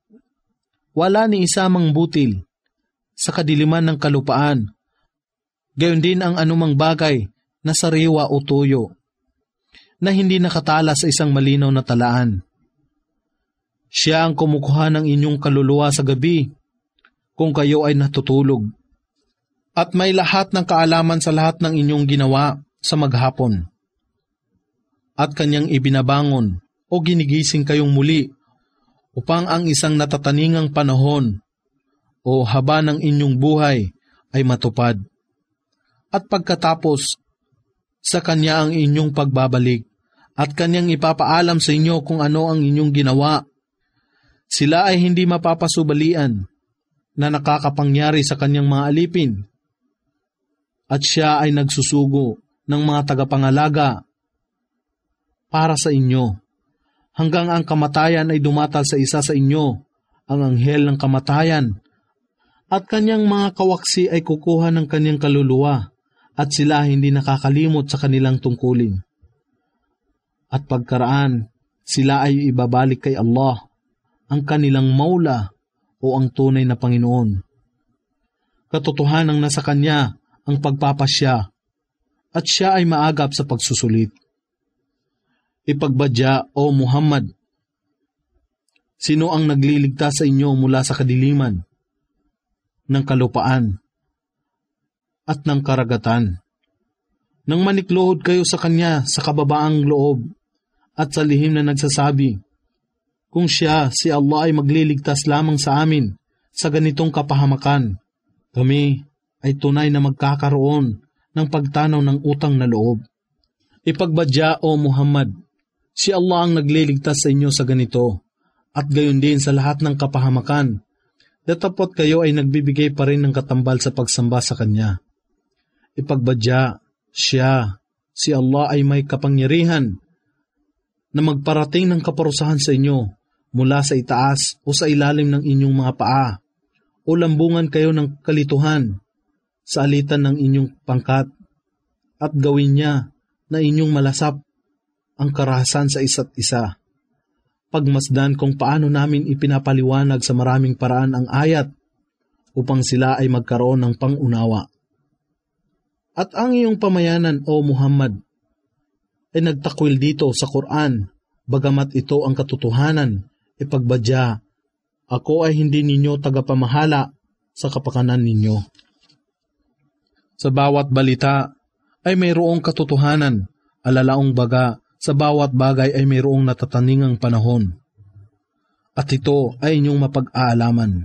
Wala ni isa mang butil sa kadiliman ng kalupaan. Gayon din ang anumang bagay na sariwa o tuyo na hindi nakatala sa isang malinaw na talaan. Siya ang kumukuha ng inyong kaluluwa sa gabi kung kayo ay natutulog. At may lahat ng kaalaman sa lahat ng inyong ginawa sa maghapon. At Kanyang ibinabangon o ginigising kayong muli upang ang isang natataningang panahon o haba ng inyong buhay ay matupad. At pagkatapos, sa Kanya ang inyong pagbabalik at Kanyang ipapaalam sa inyo kung ano ang inyong ginawa. Sila ay hindi mapapasubalian na nakakapangyari sa Kanyang mga alipin. At Siya ay nagsusugo ng mga tagapangalaga para sa inyo, hanggang ang kamatayan ay dumatal sa isa sa inyo, ang anghel ng kamatayan, at Kanyang mga kawaksi ay kukuha ng Kanyang kaluluwa, at sila hindi nakakalimot sa kanilang tungkulin. At pagkaraan, sila ay ibabalik kay Allah, ang kanilang maula o ang tunay na Panginoon. Katotohanang nasa Kanya ang pagpapasya, at Siya ay maagap sa pagsusulit. Ipagbadya, O Muhammad, sino ang nagliligtas sa inyo mula sa kadiliman ng kalupaan at ng karagatan, nang manikluhod kayo sa Kanya sa kababaang loob at sa lihim na nagsasabi, kung Siya, si Allah ay magliligtas lamang sa amin sa ganitong kapahamakan, kami ay tunay na magkakaroon ng pagtanaw ng utang na loob. Ipagbadya, O Muhammad, si Allah ang nagliligtas sa inyo sa ganito, at gayon din sa lahat ng kapahamakan. Datapot kayo ay nagbibigay pa rin ng katambal sa pagsamba sa Kanya. Ipagbadya, Siya, si Allah ay may kapangyarihan na magparating ng kaparusahan sa inyo mula sa itaas o sa ilalim ng inyong mga paa, o lambungan kayo ng kalituhan sa alitan ng inyong pangkat, at gawin niya na inyong malasap ang karahasan sa isa't isa. Pagmasdan kung paano namin ipinapaliwanag sa maraming paraan ang ayat upang sila ay magkaroon ng pangunawa. At ang iyong pamayanan, O Muhammad, ay nagtakwil dito sa Quran, bagamat ito ang katotohanan. Ipagbadya, ako ay hindi ninyo tagapamahala sa kapakanan ninyo. Sa bawat balita ay mayroong katotohanan, alalaong baga sa bawat bagay ay mayroong natataningang panahon. At ito ay inyong mapag-aalaman.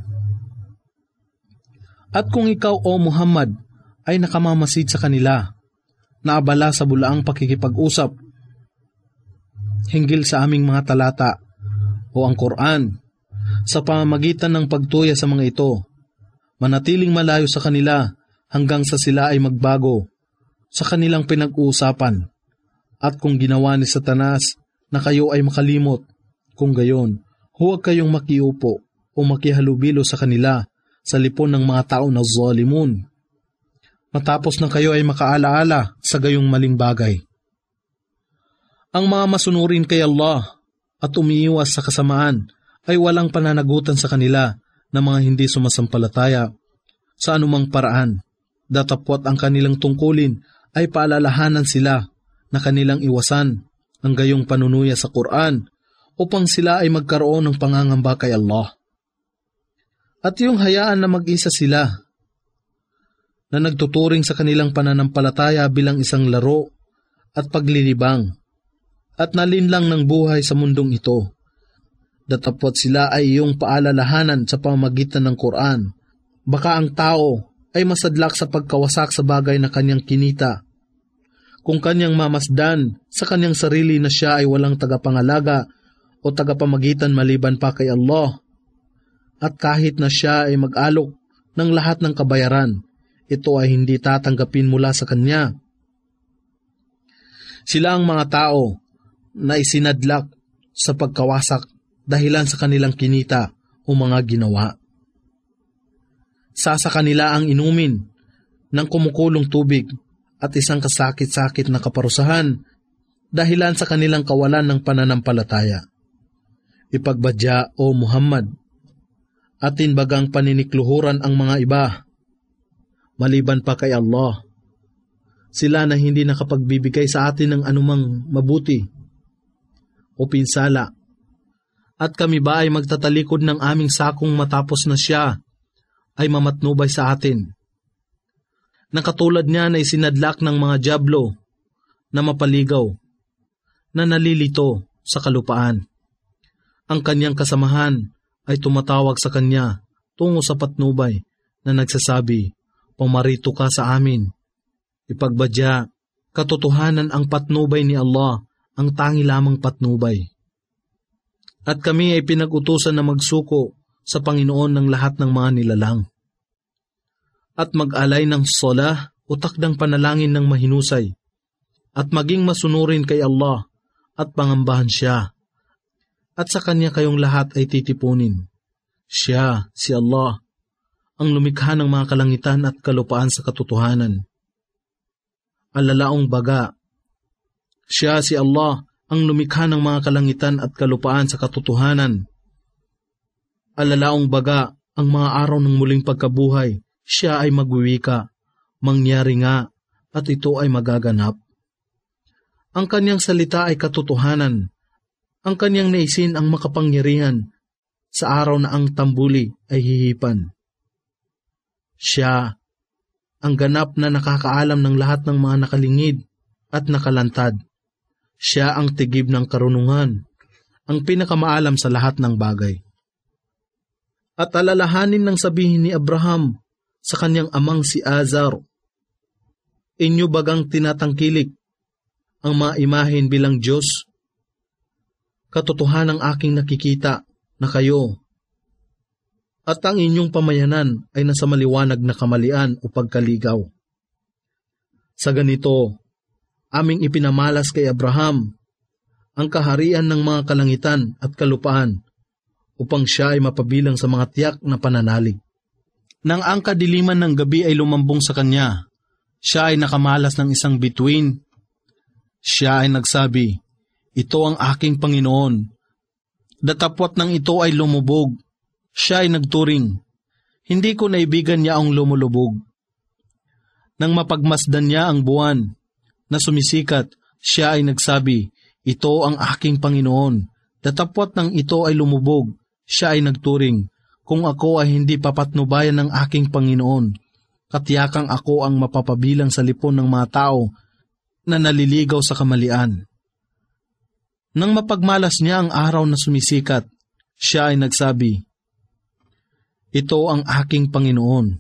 At kung ikaw, O Muhammad, ay nakamamasid sa kanila, naabala sa bulaang pakikipag-usap hinggil sa aming mga talata o ang Quran, sa pamamagitan ng pagtuya sa mga ito, manatiling malayo sa kanila hanggang sa sila ay magbago sa kanilang pinag-uusapan. At kung ginawa ni Satanas na kayo ay makalimot, kung gayon, huwag kayong makiupo o makihalubilo sa kanila sa lipon ng mga tao na zalimun, matapos na kayo ay makaalaala sa gayong maling bagay. Ang mga masunurin kay Allah at umiiwas sa kasamaan ay walang pananagutan sa kanila na mga hindi sumasampalataya sa anumang paraan. Datapwat ang kanilang tungkulin ay paalalahanan sila na kanilang iwasan ang gayong panunuya sa Quran upang sila ay magkaroon ng pangangamba kay Allah. At yung hayaan na mag-isa sila na nagtuturing sa kanilang pananampalataya bilang isang laro at paglilibang at nalinlang ng buhay sa mundong ito. Datapwat sila ay iyong paalalahanan sa pamamagitan ng Quran. Baka ang tao ay masadlak sa pagkawasak sa bagay na kanyang kinita. Kung kanyang mamasdan sa kanyang sarili na siya ay walang tagapangalaga o tagapamagitan maliban pa kay Allah. At kahit na siya ay mag-alok ng lahat ng kabayaran, ito ay hindi tatanggapin mula sa kanya. Sila ang mga tao na isinadlak sa pagkawasak dahilan sa kanilang kinita o mga ginawa. Sa sa kanila ang inumin ng kumukulong tubig at isang kasakit-sakit na kaparusahan dahilan sa kanilang kawalan ng pananampalataya. Ipagbadya o Muhammad, atin bagang paninikluhuran ang mga iba, maliban pa kay Allah. Sila na hindi nakapagbibigay sa atin ng anumang mabuti o pinsala. At kami ba ay magtatalikod ng aming sakong matapos na siya ay mamatnubay sa atin? Na katulad niya na isinadlak ng mga dyablo na mapaligaw, na nalilito sa kalupaan. Ang kanyang kasamahan ay tumatawag sa kanya tungo sa patnubay na nagsasabi, pumarito ka sa amin. Ipagbadya, katotohanan ang patnubay ni Allah, ang tangi lamang patnubay. At kami ay pinag-utusan na magsuko sa Panginoon ng lahat ng mga nilalang. At mag-alay ng sola o takdang panalangin ng mahinusay. At maging masunurin kay Allah at pangambahan siya. At sa Kanya kayong lahat ay titipunin. Siya, si Allah, ang lumikha ng mga kalangitan at kalupaan sa katotohanan. Alalaong baga, siya, si Allah, ang lumikha ng mga kalangitan at kalupaan sa katotohanan. Alalaong baga, ang mga araw ng muling pagkabuhay, siya ay magwiwika, mangyari nga, at ito ay magaganap. Ang kanyang salita ay katotohanan, ang kanyang naisin ang makapangyarihan, sa araw na ang tambuli ay hihipan. Siya, ang ganap na nakakaalam ng lahat ng mga nakalingid at nakalantad. Siya ang tigib ng karunungan, ang pinakamaalam sa lahat ng bagay. At alalahanin ng sabihin ni Abraham sa kanyang amang si Azar, inyo bagang tinatangkilik ang mga imahen bilang Diyos? Katotohanan ang aking nakikita na kayo, at ang inyong pamayanan ay nasa maliwanag na kamalian o pagkaligaw. Sa ganito, aming ipinamalas kay Abraham ang kaharian ng mga kalangitan at kalupaan upang siya ay mapabilang sa mga tiyak na pananalig. Nang ang kadiliman ng gabi ay lumambong sa kanya, siya ay nakamalas ng isang bituin. Siya ay nagsabi, ito ang aking Panginoon. Datapwat ng ito ay lumubog. Siya ay nagturing, hindi ko naibigan niya ang lumulubog. Nang mapagmasdan niya ang buwan na sumisikat, siya ay nagsabi, ito ang aking Panginoon. Datapwat ng ito ay lumubog, siya ay nagturing, kung ako ay hindi papatnubayan ng aking Panginoon, katiyakang ako ang mapapabilang sa lipon ng mga tao na naliligaw sa kamalian. Nang mapagmalas niya ang araw na sumisikat, siya ay nagsabi, ito ang aking Panginoon.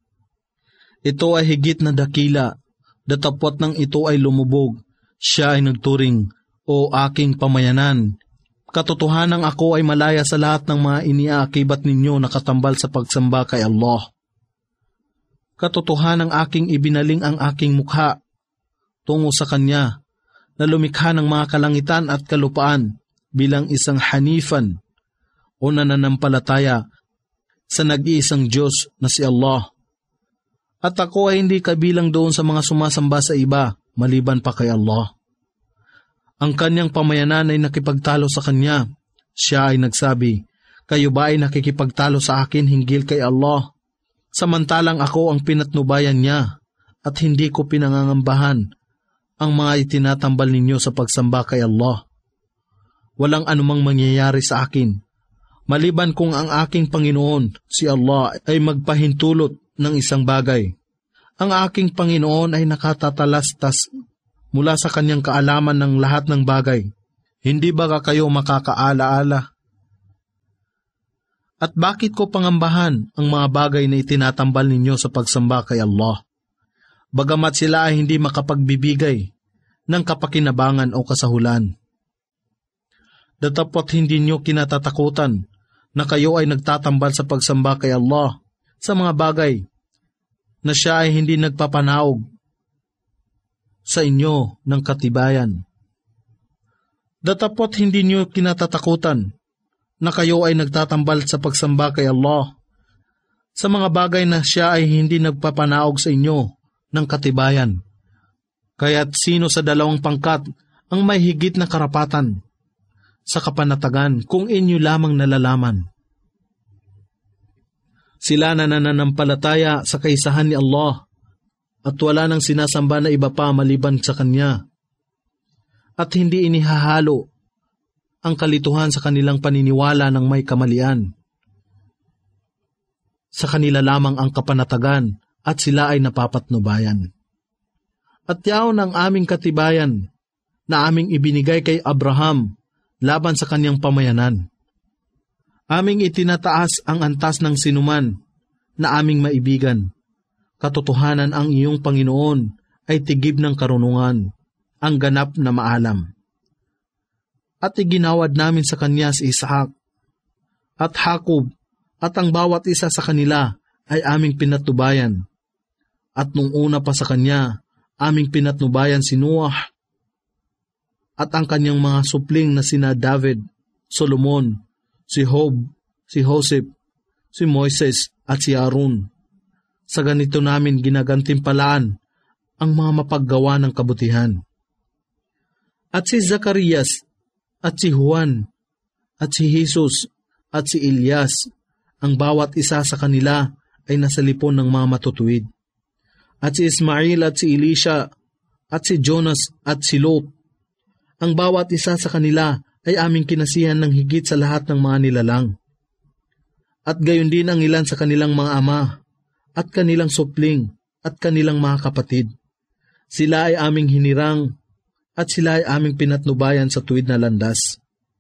Ito ay higit na dakila, datapwat ng ito ay lumubog, siya ay nagturing, o aking pamayanan. Katotohanang ako ay malaya sa lahat ng mga iniaakibat ninyo na katambal sa pagsamba kay Allah. Katotohanang aking ibinaling ang aking mukha tungo sa Kanya, na lumikha ng mga kalangitan at kalupaan bilang isang hanifan o nananampalataya sa nag-iisang Diyos na si Allah. At ako ay hindi kabilang doon sa mga sumasamba sa iba maliban pa kay Allah. Ang kanyang pamayanan ay nakipagtalo sa kanya. Siya ay nagsabi, kayo ba ay nakikipagtalo sa akin hinggil kay Allah? Samantalang ako ang pinatnubayan niya at hindi ko pinangangambahan ang mga itinatambal ninyo sa pagsamba kay Allah. Walang anumang mangyayari sa akin, maliban kung ang aking Panginoon, si Allah, ay magpahintulot ng isang bagay. Ang aking Panginoon ay nakatatalastas mula sa kanyang kaalaman ng lahat ng bagay. Hindi ba kayo makakaala-ala? At bakit ko pangambahan ang mga bagay na itinatambal ninyo sa pagsamba kay Allah? Bagamat sila ay hindi makapagbibigay ng kapakinabangan o kasahulan. Datapot hindi nyo kinatatakutan na kayo ay nagtatambal sa pagsamba kay Allah sa mga bagay na siya ay hindi nagpapanaog sa inyo ng katibayan. Datapot hindi nyo kinatatakutan na kayo ay nagtatambal sa pagsamba kay Allah sa mga bagay na siya ay hindi nagpapanaog sa inyo ng katibayan. Kaya't sino sa dalawang pangkat ang may higit na karapatan sa kapanatagan kung inyo lamang nalalaman? Sila na nananampalataya sa kaisahan ni Allah at wala nang sinasamba na iba pa maliban sa Kanya, at hindi inihahalo ang kalituhan sa kanilang paniniwala ng may kamalian. Sa kanila lamang ang kapanatagan at sila ay napapatnubayan. At yaon ang aming katibayan na aming ibinigay kay Abraham laban sa kanyang pamayanan. Aming itinataas ang antas ng sinuman na aming maibigan. Katotohanan ang iyong Panginoon ay tigib ng karunungan, ang ganap na maalam. At iginawad namin sa kanya si Isaac at Jacob, at ang bawat isa sa kanila ay aming pinatnubayan. At nung una pa sa kanya, aming pinatnubayan si Noah at ang kanyang mga supling na sina David, Solomon, si Job, si Joseph, si Moises at si Aaron. Sa ganito namin ginagantimpalaan ang mga mapaggawa ng kabutihan. At si Zacarias, at si Juan, at si Jesus, at si Elias, ang bawat isa sa kanila ay nasa lipon ng mga matutuwid. At si Ismail at si Elisha, at si Jonas at si Lot, ang bawat isa sa kanila ay aming kinasihan ng higit sa lahat ng mga nilalang. At gayon din ang ilan sa kanilang mga ama, at kanilang supling, at kanilang mga kapatid. Sila ay aming hinirang, at sila ay aming pinatnubayan sa tuwid na landas.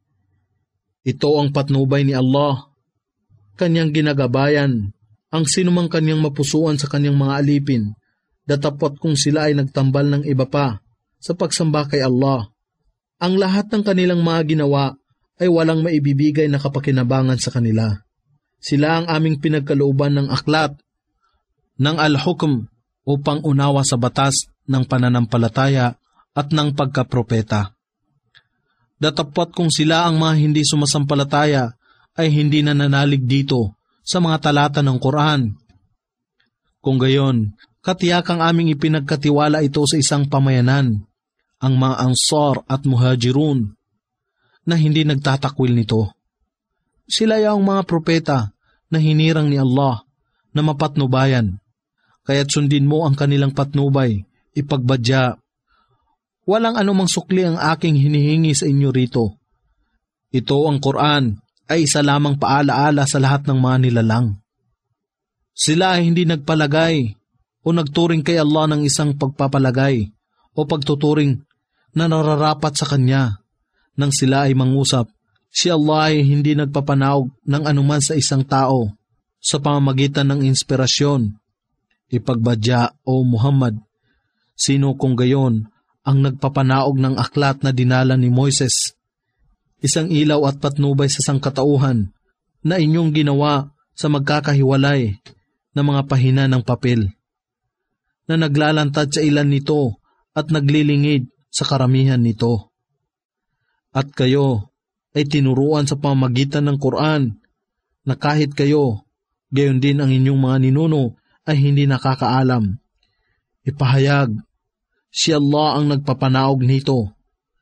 Ito ang patnubay ni Allah, kanyang ginagabayan, ang sinumang kanyang mapusuan sa kanyang mga alipin, datapot kung sila ay nagtambal ng iba pa sa pagsamba kay Allah. Ang lahat ng kanilang mga ginawa ay walang maibibigay na kapakinabangan sa kanila. Sila ang aming pinagkalooban ng aklat, ng al-hukm upang unawa sa batas ng pananampalataya at ng pagkapropeta. Datapot kung sila ang mga hindi sumasampalataya ay hindi nananalig dito sa mga talata ng Quran. Kung gayon, katiyakang aming ipinagkatiwala ito sa isang pamayanan, ang mga Ansar at Muhajirun, na hindi nagtatakwil nito. Sila yung mga propeta na hinirang ni Allah na mapatnubayan, kaya't sundin mo ang kanilang patnubay, ipagbadya. Walang anumang sukli ang aking hinihingi sa inyo rito. Ito ang Quran ay isa lamang paalaala sa lahat ng mga nilalang. Sila ay hindi nagpalagay o nagturing kay Allah ng isang pagpapalagay o pagtuturing na nararapat sa Kanya. Nang sila ay mangusap, si Allah ay hindi nagpapanaog ng anuman sa isang tao sa pamamagitan ng inspirasyon. Ipagbadya, O Muhammad, sino kung gayon ang nagpapanaog ng aklat na dinala ni Moises, isang ilaw at patnubay sa sangkatauhan na inyong ginawa sa magkakahiwalay na mga pahina ng papel, na naglalantad sa ilan nito at naglilingid sa karamihan nito. At kayo ay tinuruan sa pamamagitan ng Quran na kahit kayo, gayon din ang inyong mga ninuno ay hindi nakakaalam. Ipahayag, si Allah ang nagpapanaog nito.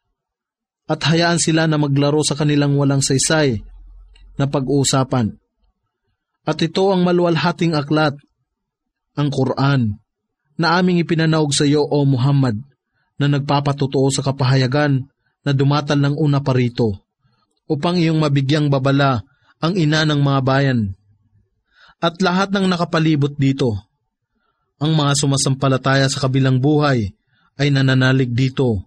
At hayaan sila na maglaro sa kanilang walang saysay na pag-uusapan. At ito ang maluwalhating aklat, ang Quran, na aming ipinanaog sa iyo, O Muhammad, na nagpapatutuo sa kapahayagan na dumatal ng una pa rito, upang iyong mabigyang babala ang ina ng mga bayan at lahat ng nakapalibot dito. Ang mga sumasampalataya sa kabilang buhay ay nananalig dito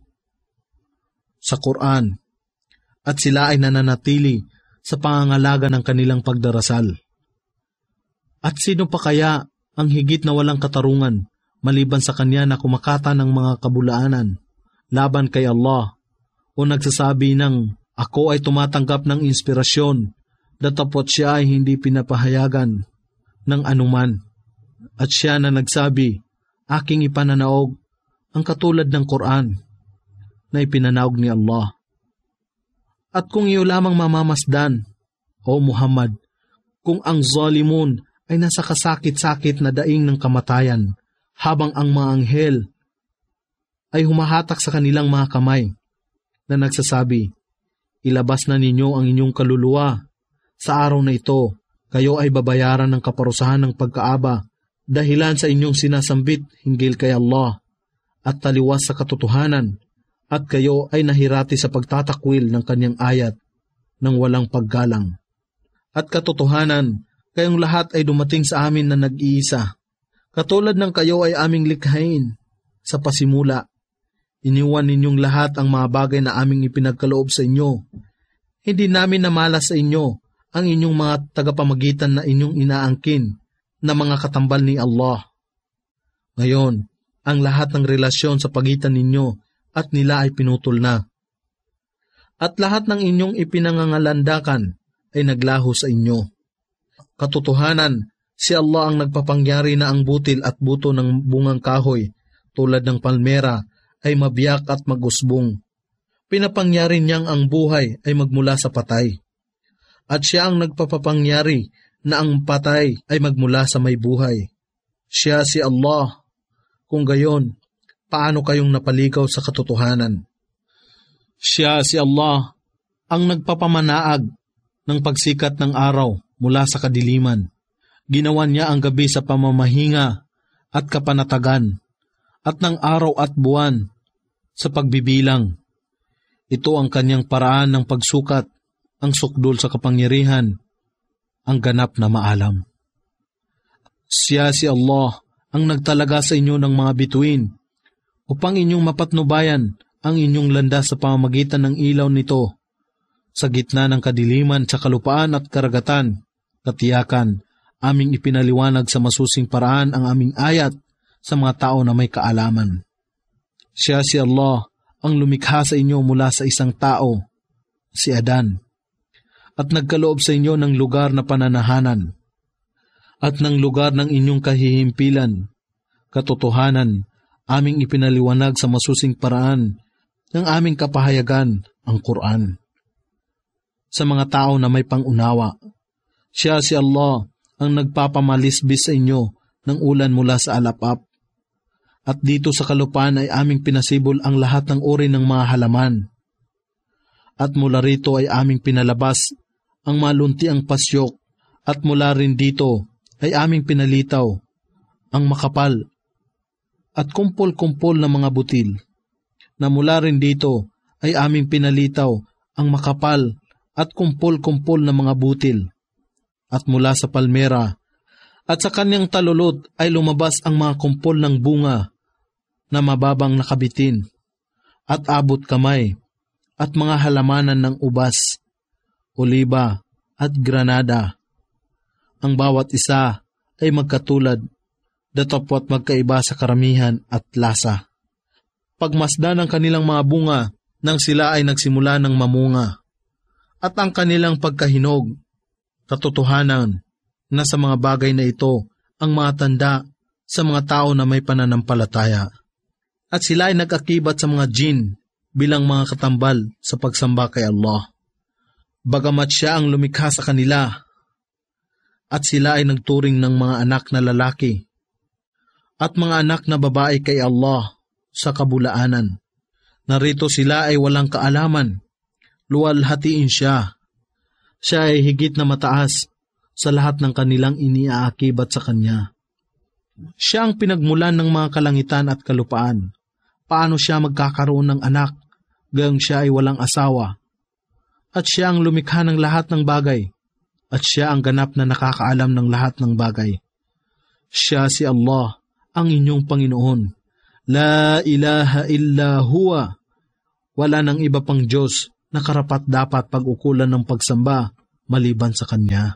sa Quran at sila ay nananatili sa pangangalaga ng kanilang pagdarasal. At sino pa kaya ang higit na walang katarungan maliban sa kanya na kumakata ng mga kabulaanan laban kay Allah o nagsasabi ng ako ay tumatanggap ng inspirasyon datapot siya ay hindi pinapahayagan ng anuman. At siya na nagsabi, aking ipananaog ang katulad ng Quran na ipinanaog ni Allah. At kung iyo lamang mamamasdan, O Muhammad, kung ang zalimun ay nasa kasakit-sakit na daing ng kamatayan, habang ang mga anghel ay humahatak sa kanilang mga kamay na nagsasabi, ilabas na ninyo ang inyong kaluluwa. Sa araw na ito, kayo ay babayaran ng kaparusahan ng pagkaaba dahilan sa inyong sinasambit hinggil kay Allah at taliwas sa katotohanan, at kayo ay nahirati sa pagtatakwil ng kanyang ayat ng walang paggalang. At katotohanan, kayong lahat ay dumating sa amin na nag-iisa. Katulad ng kayo ay aming likhain sa pasimula. Iniwan ninyong lahat ang mga bagay na aming ipinagkaloob sa inyo. Hindi namin namalas sa inyo ang inyong mga tagapamagitan na inyong inaangkin na mga katambal ni Allah. Ngayon, ang lahat ng relasyon sa pagitan ninyo at nila ay pinutol na. At lahat ng inyong ipinangangalandakan ay naglaho sa inyo. Katotohanan, si Allah ang nagpapangyari na ang butil at buto ng bungang kahoy tulad ng palmera ay mabiyak at magusbong. Pinapangyari niyang ang buhay ay magmula sa patay. At siya ang nagpapapangyari na ang patay ay magmula sa may buhay. Siya si Allah. Kung gayon, paano kayong napaligaw sa katotohanan? Siya si Allah ang nagpapamanaag ng pagsikat ng araw mula sa kadiliman. Ginawa niya ang gabi sa pamamahinga at kapanatagan, at ng araw at buwan sa pagbibilang. Ito ang kanyang paraan ng pagsukat, ang sukdol sa kapangyarihan, ang ganap na maalam. Siya si Allah ang nagtalaga sa inyo ng mga bituin upang inyong mapatnubayan ang inyong landas sa pamamagitan ng ilaw nito sa gitna ng kadiliman sa kalupaan at karagatan. Katiyakan, aming ipinaliwanag sa masusing paraan ang aming ayat sa mga tao na may kaalaman. Siya si Allah ang lumikha sa inyo mula sa isang tao, si Adan, at nagkaloob sa inyo ng lugar na pananahanan at ng lugar ng inyong kahihimpilan. Katotohanan, aming ipinaliwanag sa masusing paraan ng aming kapahayagan, ang Quran, sa mga tao na may pangunawa. Siya si Allah ang nagpapamalisbis sa inyo ng ulan mula sa alapap. At dito sa kalupaan ay aming pinasibol ang lahat ng uri ng mga halaman. At mula rito ay aming pinalabas ang malunti ang pasyok, at mula rin dito ay aming pinalitaw ang makapal at kumpol-kumpol na mga butil, na mula rin dito ay aming pinalitaw ang makapal at kumpol-kumpol na mga butil, at mula sa palmera at sa kanyang talulot ay lumabas ang mga kumpol ng bunga na mababang nakabitin at abot kamay, at mga halamanan ng ubas, oliba at granada. Ang bawat isa ay magkatulad, datapwat magkaiba sa karamihan at lasa. Pagmasdan ng kanilang mga bunga nang sila ay nagsimula ng mamunga, at ang kanilang pagkahinog, katotohanan na sa mga bagay na ito ang mga tanda sa mga tao na may pananampalataya. At sila ay nag-akibat sa mga jin bilang mga katambal sa pagsamba kay Allah. Bagamat siya ang lumikha sa kanila, at sila ay nagturing ng mga anak na lalaki at mga anak na babae kay Allah sa kabulaanan. Narito sila ay walang kaalaman, luwalhatiin siya. Siya ay higit na mataas sa lahat ng kanilang iniaakibat sa kanya. Siya ang pinagmulan ng mga kalangitan at kalupaan. Paano siya magkakaroon ng anak, gayong siya ay walang asawa? At siya ang lumikha ng lahat ng bagay, at siya ang ganap na nakakaalam ng lahat ng bagay. Siya si Allah ang inyong Panginoon. La ilaha illa huwa. Wala nang iba pang Diyos na karapat-dapat pag-ukulan ng pagsamba maliban sa Kanya.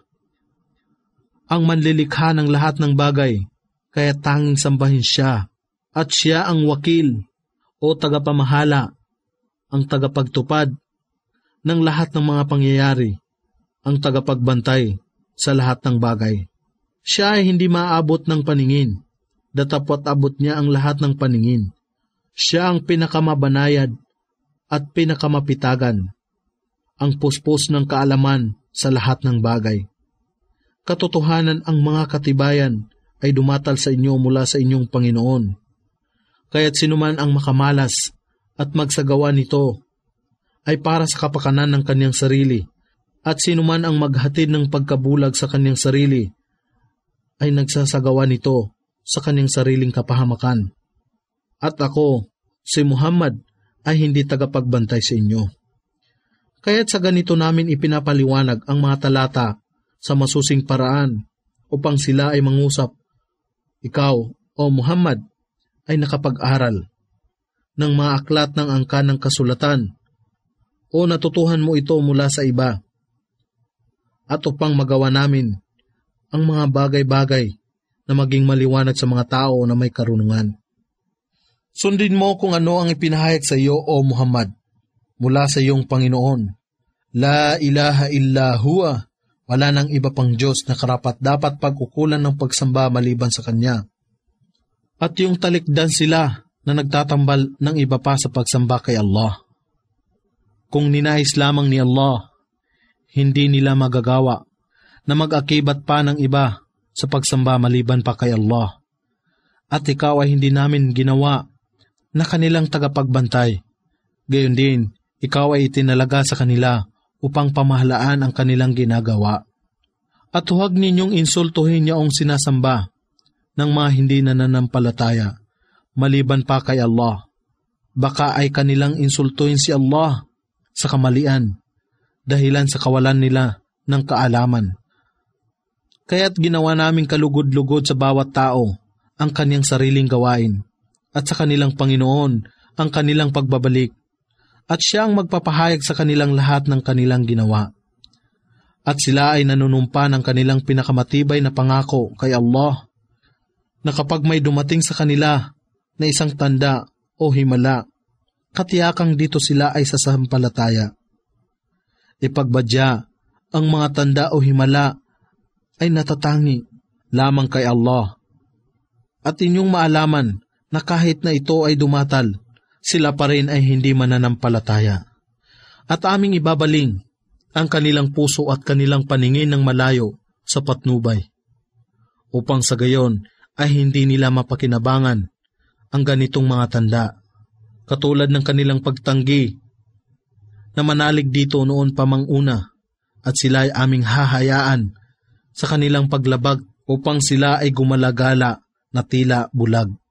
Ang manlilikha ng lahat ng bagay, kaya tanging sambahin Siya, at Siya ang wakil o tagapamahala, ang tagapagtupad ng lahat ng mga pangyayari, ang tagapagbantay sa lahat ng bagay. Siya ay hindi maaabot ng paningin, datapwat-abot niya ang lahat ng paningin. Siya ang pinakamabanayad at pinakamapitagan, ang puspos ng kaalaman sa lahat ng bagay. Katotohanan, ang mga katibayan ay dumatal sa inyo mula sa inyong Panginoon. Kaya't sinuman ang makamalas at magsagawa nito ay para sa kapakanan ng kanyang sarili, at sinuman ang maghatid ng pagkabulag sa kanyang sarili ay nagsasagawa nito sa kanyang sariling kapahamakan. At ako, si Muhammad, ay hindi tagapagbantay sa inyo. Kaya't sa ganito namin ipinapaliwanag ang mga talata sa masusing paraan upang sila ay mangusap. Ikaw, o Muhammad, ay nakapag-aral ng mga aklat ng angkan ng kasulatan o natutuhan mo ito mula sa iba, at upang magawa namin ang mga bagay-bagay na maging maliwanag sa mga tao na may karunungan. Sundin mo kung ano ang ipinahayag sa iyo, o Muhammad, mula sa iyong Panginoon. La ilaha illa huwa. Wala nang iba pang Diyos na karapat-dapat pag-ukulan ng pagsamba maliban sa Kanya. At yung talikdan sila na nagtatambal ng iba pa sa pagsamba kay Allah. Kung ninais lamang ni Allah, hindi nila magagawa na mag-akibat pa ng iba sa pagsamba maliban pa kay Allah. At ikaw ay hindi namin ginawa na kanilang tagapagbantay. Gayon din, ikaw ay itinalaga sa kanila upang pamahalaan ang kanilang ginagawa. At huwag ninyong insultuhin yaong sinasamba ng mga hindi nananampalataya, maliban pa kay Allah. Baka ay kanilang insultuhin si Allah sa kamalian, dahilan sa kawalan nila ng kaalaman. Kaya't ginawa naming kalugod-lugod sa bawat tao ang kanyang sariling gawain, at sa kanilang Panginoon ang kanilang pagbabalik, at Siya ang magpapahayag sa kanilang lahat ng kanilang ginawa. At sila ay nanunumpa ng kanilang pinakamatibay na pangako kay Allah, na kapag may dumating sa kanila na isang tanda o himala, katiyakang dito sila ay sasampalataya. Ipagbadya, ang mga tanda o himala ay natatangi lamang kay Allah. At inyong maalaman na kahit na ito ay dumatal, sila pa rin ay hindi mananampalataya. At aming ibabaling ang kanilang puso at kanilang paningin ng malayo sa patnubay, upang sa gayon ay hindi nila mapakinabangan ang ganitong mga tanda, katulad ng kanilang pagtanggi na manalig dito noon pa mang una, at sila ay aming hahayaan sa kanilang paglabag upang sila ay gumalagala na tila bulag.